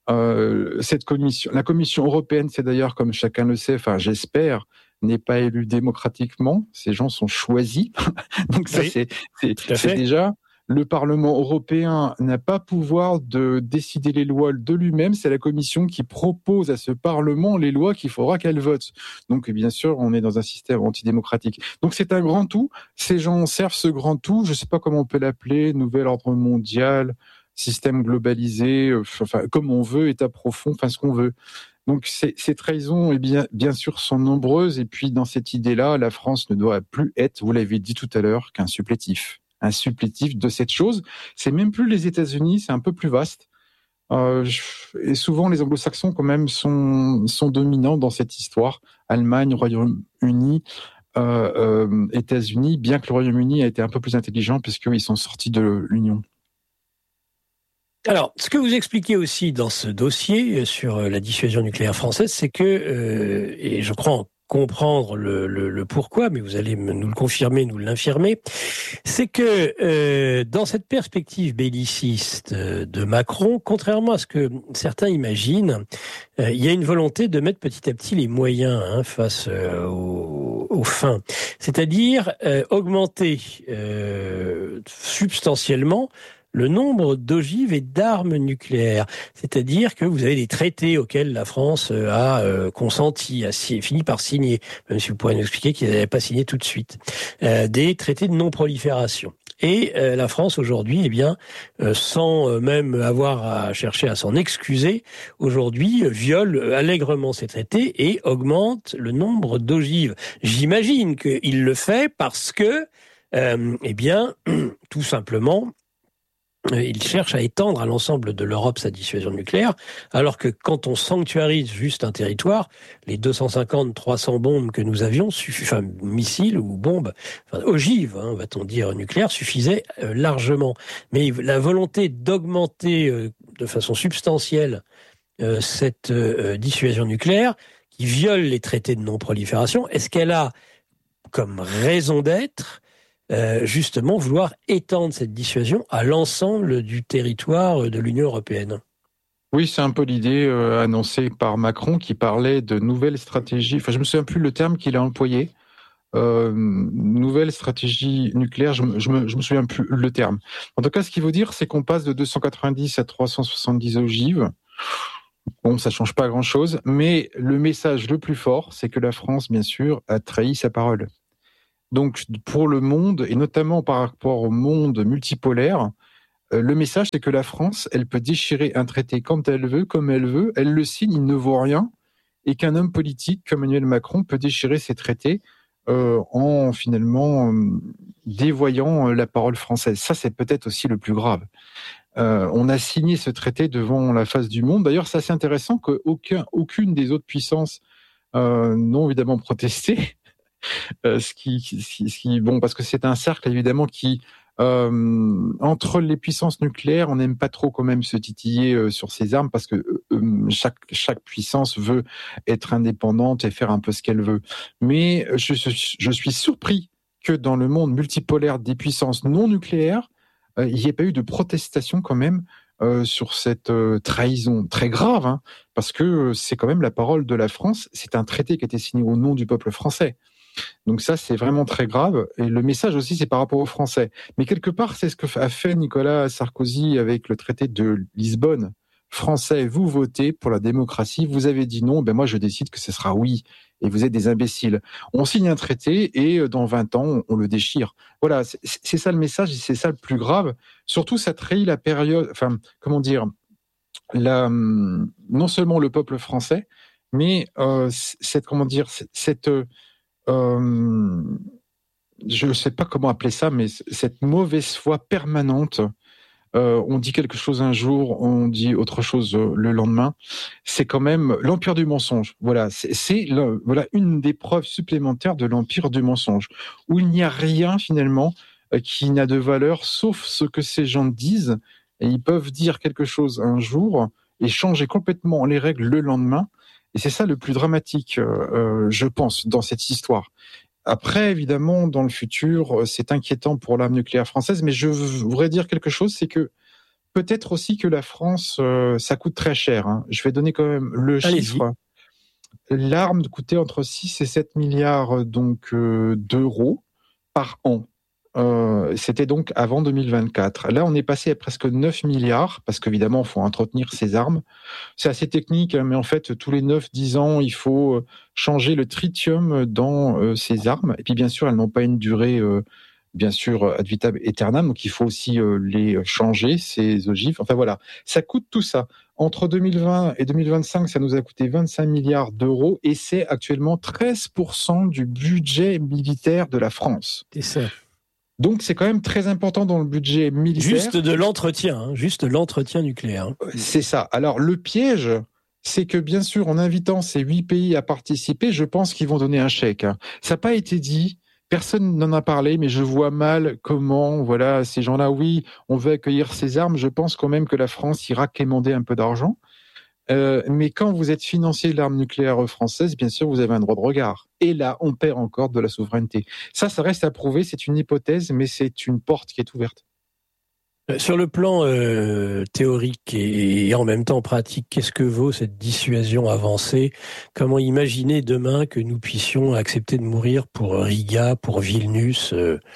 Speaker 2: La Commission européenne, c'est d'ailleurs, comme chacun le sait, enfin j'espère, n'est pas élue démocratiquement. Ces gens sont choisis. Donc ça, c'est déjà... Le Parlement européen n'a pas pouvoir de décider les lois de lui-même. C'est la Commission qui propose à ce Parlement les lois qu'il faudra qu'elle vote. Donc, bien sûr, on est dans un système antidémocratique. Donc, c'est un grand tout. Ces gens servent ce grand tout. Je ne sais pas comment on peut l'appeler, nouvel ordre mondial, système globalisé, enfin, comme on veut, état profond, enfin, ce qu'on veut. Donc, ces trahisons, bien sûr, sont nombreuses. Et puis, dans cette idée-là, la France ne doit plus être, vous l'avez dit tout à l'heure, qu'un supplétif. Un supplétif de cette chose. C'est même plus les États-Unis, c'est un peu plus vaste. Et souvent, les anglo-saxons, quand même, sont dominants dans cette histoire. Allemagne, Royaume-Uni, États-Unis, bien que le Royaume-Uni a été un peu plus intelligent puisqu'ils sont sortis de l'Union.
Speaker 1: Alors, ce que vous expliquez aussi dans ce dossier sur la dissuasion nucléaire française, c'est que, et je crois comprendre le pourquoi, mais vous allez nous le confirmer, nous l'infirmer, c'est que dans cette perspective belliciste de Macron, contrairement à ce que certains imaginent, il y a une volonté de mettre petit à petit les moyens face aux fins, c'est-à-dire augmenter substantiellement le nombre d'ogives et d'armes nucléaires. C'est-à-dire que vous avez des traités auxquels la France a consenti, fini par signer, même si vous pourrez nous expliquer qu'ils n'avaient pas signé tout de suite, des traités de non-prolifération. Et la France aujourd'hui, sans même avoir à chercher à s'en excuser, aujourd'hui viole allègrement ces traités et augmente le nombre d'ogives. J'imagine qu'il le fait parce que, tout simplement, il cherche à étendre à l'ensemble de l'Europe sa dissuasion nucléaire, alors que quand on sanctuarise juste un territoire, les 250, 300 bombes que nous avions, missiles ou bombes, ogives, va-t-on dire, nucléaires, suffisaient largement. Mais la volonté d'augmenter de façon substantielle cette dissuasion nucléaire, qui viole les traités de non-prolifération, est-ce qu'elle a comme raison d'être justement vouloir étendre cette dissuasion à l'ensemble du territoire de l'Union européenne?
Speaker 2: Oui, c'est un peu l'idée annoncée par Macron qui parlait de nouvelles stratégies. Enfin, je me souviens plus le terme qu'il a employé. Nouvelle stratégie nucléaire, je me souviens plus le terme. En tout cas, ce qu'il veut dire, c'est qu'on passe de 290 à 370 ogives. Bon, ça change pas grand-chose, mais le message le plus fort, c'est que la France, bien sûr, a trahi sa parole. Donc, pour le monde, et notamment par rapport au monde multipolaire, le message, c'est que la France, elle peut déchirer un traité quand elle veut, comme elle veut, elle le signe, il ne vaut rien, et qu'un homme politique comme Emmanuel Macron peut déchirer ces traités en finalement dévoyant la parole française. Ça, c'est peut-être aussi le plus grave. On a signé ce traité devant la face du monde. D'ailleurs, c'est assez intéressant qu'aucune des autres puissances n'ont évidemment protesté. Ce qui, bon, parce que c'est un cercle évidemment qui entre les puissances nucléaires, on n'aime pas trop quand même se titiller sur ses armes parce que chaque puissance veut être indépendante et faire un peu ce qu'elle veut. Mais je suis surpris que dans le monde multipolaire des puissances non nucléaires, il n'y ait pas eu de protestation quand même sur cette trahison très grave, hein, parce que c'est quand même la parole de la France. C'est un traité qui a été signé au nom du peuple français. Donc ça, c'est vraiment très grave. Et le message aussi, c'est par rapport aux Français. Mais quelque part, c'est ce que a fait Nicolas Sarkozy avec le traité de Lisbonne. Français, vous votez pour la démocratie. Vous avez dit non, ben moi je décide que ce sera oui. Et vous êtes des imbéciles. On signe un traité et dans 20 ans, on le déchire. Voilà, c'est ça le message et c'est ça le plus grave. Surtout, ça trahit la période, enfin, comment dire, non seulement le peuple français, mais je ne sais pas comment appeler ça, mais cette mauvaise foi permanente. On dit quelque chose un jour, on dit autre chose le lendemain. C'est quand même l'empire du mensonge. Voilà, c'est une des preuves supplémentaires de l'empire du mensonge, où il n'y a rien finalement qui n'a de valeur, sauf ce que ces gens disent. Et ils peuvent dire quelque chose un jour et changer complètement les règles le lendemain. Et c'est ça le plus dramatique, je pense, dans cette histoire. Après, évidemment, dans le futur, c'est inquiétant pour l'arme nucléaire française, mais je voudrais dire quelque chose, c'est que peut-être aussi que la France, ça coûte très cher. Hein. Je vais donner quand même le chiffre. L'arme coûtait entre 6 et 7 milliards d'euros par an. C'était donc avant 2024. Là, on est passé à presque 9 milliards, parce qu'évidemment, il faut entretenir ces armes. C'est assez technique, mais en fait, tous les 9-10 ans, il faut changer le tritium dans ces armes. Et puis, bien sûr, elles n'ont pas une durée, bien sûr, ad vitam aeternam, donc il faut aussi les changer, ces ogives. Enfin, voilà, ça coûte tout ça. Entre 2020 et 2025, ça nous a coûté 25 milliards d'euros, et c'est actuellement 13% du budget militaire de la France.
Speaker 1: C'est ça.
Speaker 2: Donc, c'est quand même très important dans le budget militaire.
Speaker 1: Juste de l'entretien, juste l'entretien nucléaire.
Speaker 2: C'est ça. Alors, le piège, c'est que, bien sûr, en invitant ces 8 pays à participer, je pense qu'ils vont donner un chèque. Ça n'a pas été dit, personne n'en a parlé, mais je vois mal comment, voilà, ces gens-là, oui, on veut accueillir ces armes. Je pense quand même que la France ira quémander un peu d'argent. Mais quand vous êtes financier de l'arme nucléaire française, bien sûr, vous avez un droit de regard. Et là, on perd encore de la souveraineté. Ça reste à prouver, c'est une hypothèse, mais c'est une porte qui est ouverte.
Speaker 1: Sur le plan théorique et en même temps pratique, qu'est-ce que vaut cette dissuasion avancée? Comment imaginer demain que nous puissions accepter de mourir pour Riga, pour Vilnius,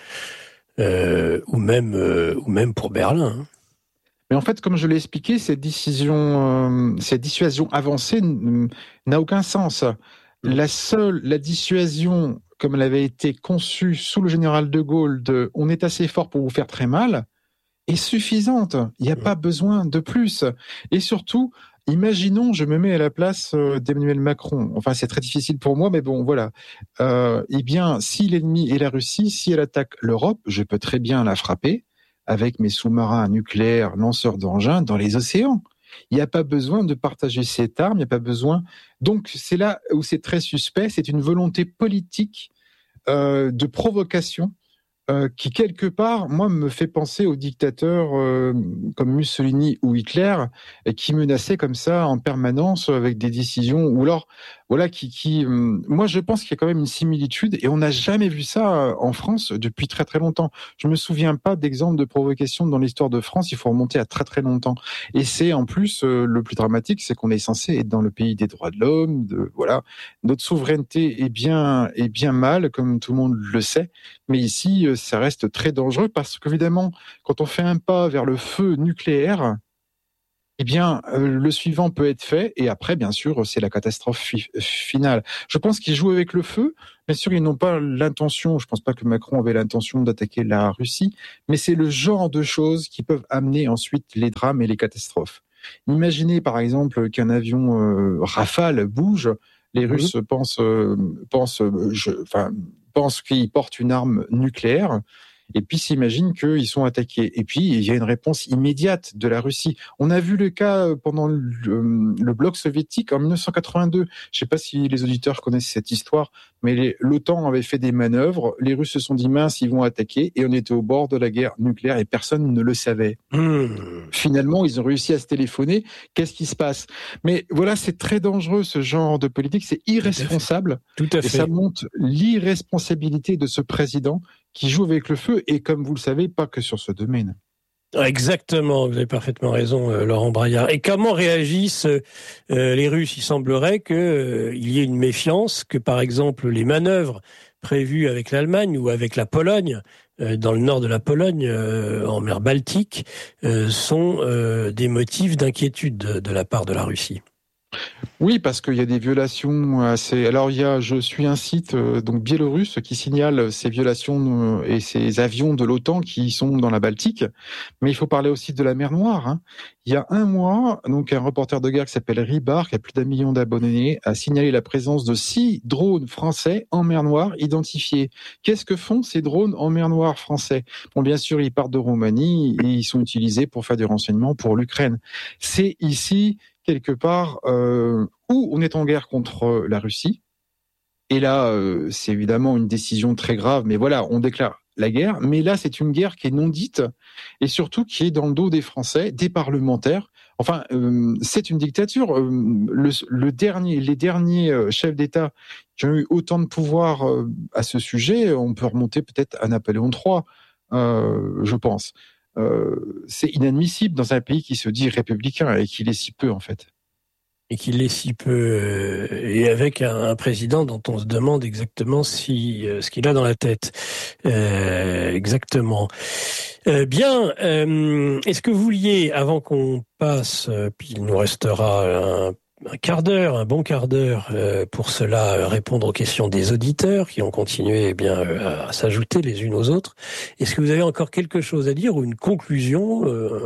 Speaker 1: ou même pour Berlin, hein?
Speaker 2: Mais en fait, comme je l'ai expliqué, cette dissuasion avancée n'a aucun sens. La dissuasion, comme elle avait été conçue sous le général de Gaulle, on est assez fort pour vous faire très mal, est suffisante. Il n'y a pas besoin de plus. Et surtout, imaginons, je me mets à la place d'Emmanuel Macron. Enfin, c'est très difficile pour moi, mais bon, voilà. Eh bien, si l'ennemi est la Russie, si elle attaque l'Europe, je peux très bien la frapper. avec mes sous-marins nucléaires, lanceurs d'engins, dans les océans. Il n'y a pas besoin de partager cette arme, il n'y a pas besoin. Donc c'est là où c'est très suspect, c'est une volonté politique de provocation qui quelque part, moi, me fait penser aux dictateurs comme Mussolini ou Hitler, qui menaçaient comme ça en permanence avec des décisions, ou alors, voilà, moi, je pense qu'il y a quand même une similitude, et on n'a jamais vu ça en France depuis très très longtemps. Je me souviens pas d'exemple de provocation dans l'histoire de France. Il faut remonter à très très longtemps. Et c'est en plus le plus dramatique, c'est qu'on est censé être dans le pays des droits de l'homme. Voilà, notre souveraineté est bien mal, comme tout le monde le sait. Mais ici, ça reste très dangereux parce qu'évidemment, quand on fait un pas vers le feu nucléaire, eh bien, le suivant peut être fait, et après, bien sûr, c'est la catastrophe finale. Je pense qu'ils jouent avec le feu. Bien sûr, ils n'ont pas l'intention, je pense pas que Macron avait l'intention d'attaquer la Russie, mais c'est le genre de choses qui peuvent amener ensuite les drames et les catastrophes. Imaginez, par exemple, qu'un avion Rafale bouge, les Russes pensent qu'ils portent une arme nucléaire, et puis s'imaginent qu'ils sont attaqués. Et puis, il y a une réponse immédiate de la Russie. On a vu le cas pendant le bloc soviétique en 1982. Je ne sais pas si les auditeurs connaissent cette histoire, mais l'OTAN avait fait des manœuvres, les Russes se sont dit mince, ils vont attaquer, et on était au bord de la guerre nucléaire et personne ne le savait. Finalement, ils ont réussi à se téléphoner. Qu'est-ce qui se passe? Mais voilà, c'est très dangereux ce genre de politique, c'est irresponsable.
Speaker 1: Tout à fait.
Speaker 2: Et ça montre l'irresponsabilité de ce président qui joue avec le feu, et comme vous le savez, pas que sur ce domaine.
Speaker 1: Exactement, vous avez parfaitement raison, Laurent Braillard. Et comment réagissent les Russes? Il semblerait qu'il y ait une méfiance, que par exemple les manœuvres prévues avec l'Allemagne ou avec la Pologne, dans le nord de la Pologne, en mer Baltique, sont des motifs d'inquiétude de la part de la Russie.
Speaker 2: Oui, parce qu'il y a des violations assez. Alors je suis un site donc biélorusse qui signale ces violations et ces avions de l'OTAN qui sont dans la Baltique. Mais il faut parler aussi de la mer Noire. Hein. Il y a un mois, donc un reporter de guerre qui s'appelle Ribard, qui a plus d'1 million d'abonnés, a signalé la présence de 6 drones français en mer Noire identifiés. Qu'est-ce que font ces drones en mer Noire français? Bon, bien sûr, ils partent de Roumanie et ils sont utilisés pour faire du renseignement pour l'Ukraine. C'est ici quelque part où on est en guerre contre la Russie. Et là, c'est évidemment une décision très grave, mais voilà, on déclare la guerre. Mais là, c'est une guerre qui est non dite et surtout qui est dans le dos des Français, des parlementaires. Enfin, c'est une dictature. Les derniers chefs d'État qui ont eu autant de pouvoir à ce sujet, on peut remonter peut-être à Napoléon III, je pense. C'est inadmissible dans un pays qui se dit républicain et qui l'est si peu en fait.
Speaker 1: Et qu'il l'est si peu, et avec un président dont on se demande exactement ce qu'il a dans la tête. Exactement. Bien, est-ce que vous vouliez, avant qu'on passe, puis il nous restera un bon quart d'heure pour cela, répondre aux questions des auditeurs qui ont continué à s'ajouter les unes aux autres. Est-ce que vous avez encore quelque chose à dire ou une conclusion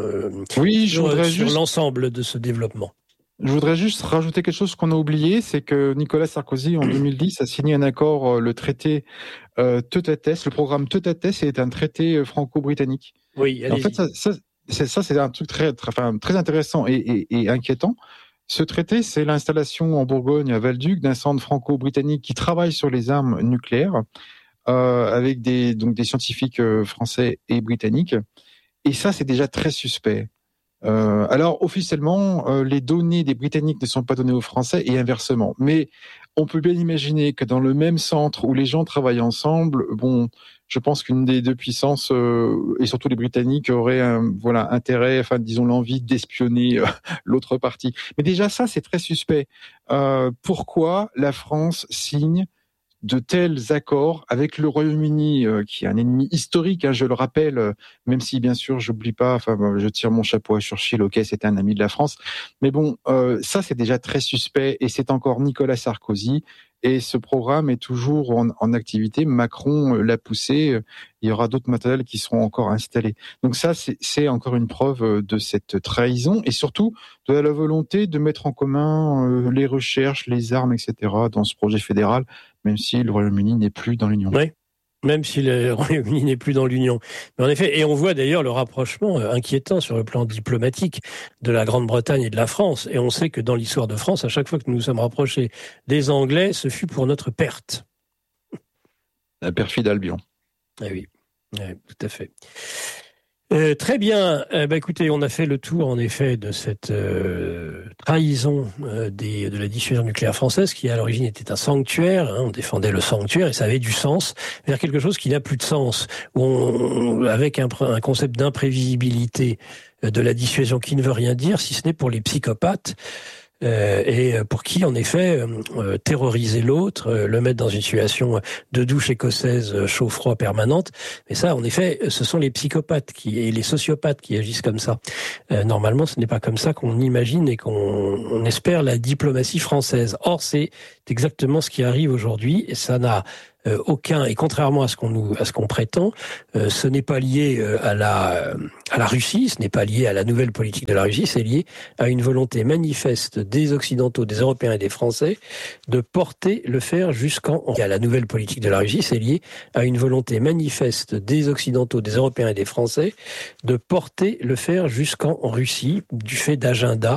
Speaker 1: sur l'ensemble de ce développement?
Speaker 2: Je voudrais juste rajouter quelque chose qu'on a oublié, c'est que Nicolas Sarkozy, en 2010, a signé un accord, le traité Teutates. Le programme Teutates est un traité franco-britannique.
Speaker 1: Oui, allez-y.
Speaker 2: En fait, ça c'est un truc très intéressant et inquiétant. Ce traité, c'est l'installation en Bourgogne, à Val-Duc, d'un centre franco-britannique qui travaille sur les armes nucléaires, avec des scientifiques français et britanniques. Et ça, c'est déjà très suspect. Alors officiellement, les données des Britanniques ne sont pas données aux Français et inversement. Mais on peut bien imaginer que dans le même centre où les gens travaillent ensemble, je pense qu'une des deux puissances et surtout les Britanniques auraient intérêt, disons l'envie d'espionner l'autre partie. Mais déjà ça, c'est très suspect. Pourquoi la France signe de tels accords avec le Royaume-Uni, qui est un ennemi historique, je le rappelle, même si bien sûr j'oublie pas, je tire mon chapeau à Churchill, ok, c'était un ami de la France, mais ça c'est déjà très suspect, et c'est encore Nicolas Sarkozy, et ce programme est toujours en activité. Macron l'a poussé, il y aura d'autres matériels qui seront encore installés. Donc ça, c'est encore une preuve de cette trahison, et surtout de la volonté de mettre en commun les recherches, les armes, etc. dans ce projet fédéral, même si le Royaume-Uni n'est plus dans l'Union.
Speaker 1: Oui. Même si le Royaume-Uni n'est plus dans l'Union. Mais en effet, et on voit d'ailleurs le rapprochement inquiétant sur le plan diplomatique de la Grande-Bretagne et de la France. Et on sait que dans l'histoire de France, à chaque fois que nous nous sommes rapprochés des Anglais, ce fut pour notre perte.
Speaker 2: La perfide Albion.
Speaker 1: Ah oui, tout à fait. Très bien. Écoutez, on a fait le tour en effet de cette trahison de la dissuasion nucléaire française, qui à l'origine était un sanctuaire. On défendait le sanctuaire et ça avait du sens, vers quelque chose qui n'a plus de sens, avec un concept d'imprévisibilité de la dissuasion qui ne veut rien dire, si ce n'est pour les psychopathes. Et pour qui, en effet, terroriser l'autre, le mettre dans une situation de douche écossaise chaud-froid permanente, mais ça, en effet, ce sont les psychopathes et les sociopathes qui agissent comme ça. Normalement, ce n'est pas comme ça qu'on imagine et qu'on espère la diplomatie française. Or, c'est exactement ce qui arrive aujourd'hui, et ça n'a aucun, et contrairement à ce qu'on prétend, ce n'est pas lié à la Russie, ce n'est pas lié à la nouvelle politique de la Russie, c'est lié à une volonté manifeste des Occidentaux, des Européens et des Français de porter le fer à la nouvelle politique de la Russie, c'est lié à une volonté manifeste des Occidentaux, des Européens et des Français de porter le fer jusqu'en Russie, du fait d'agendas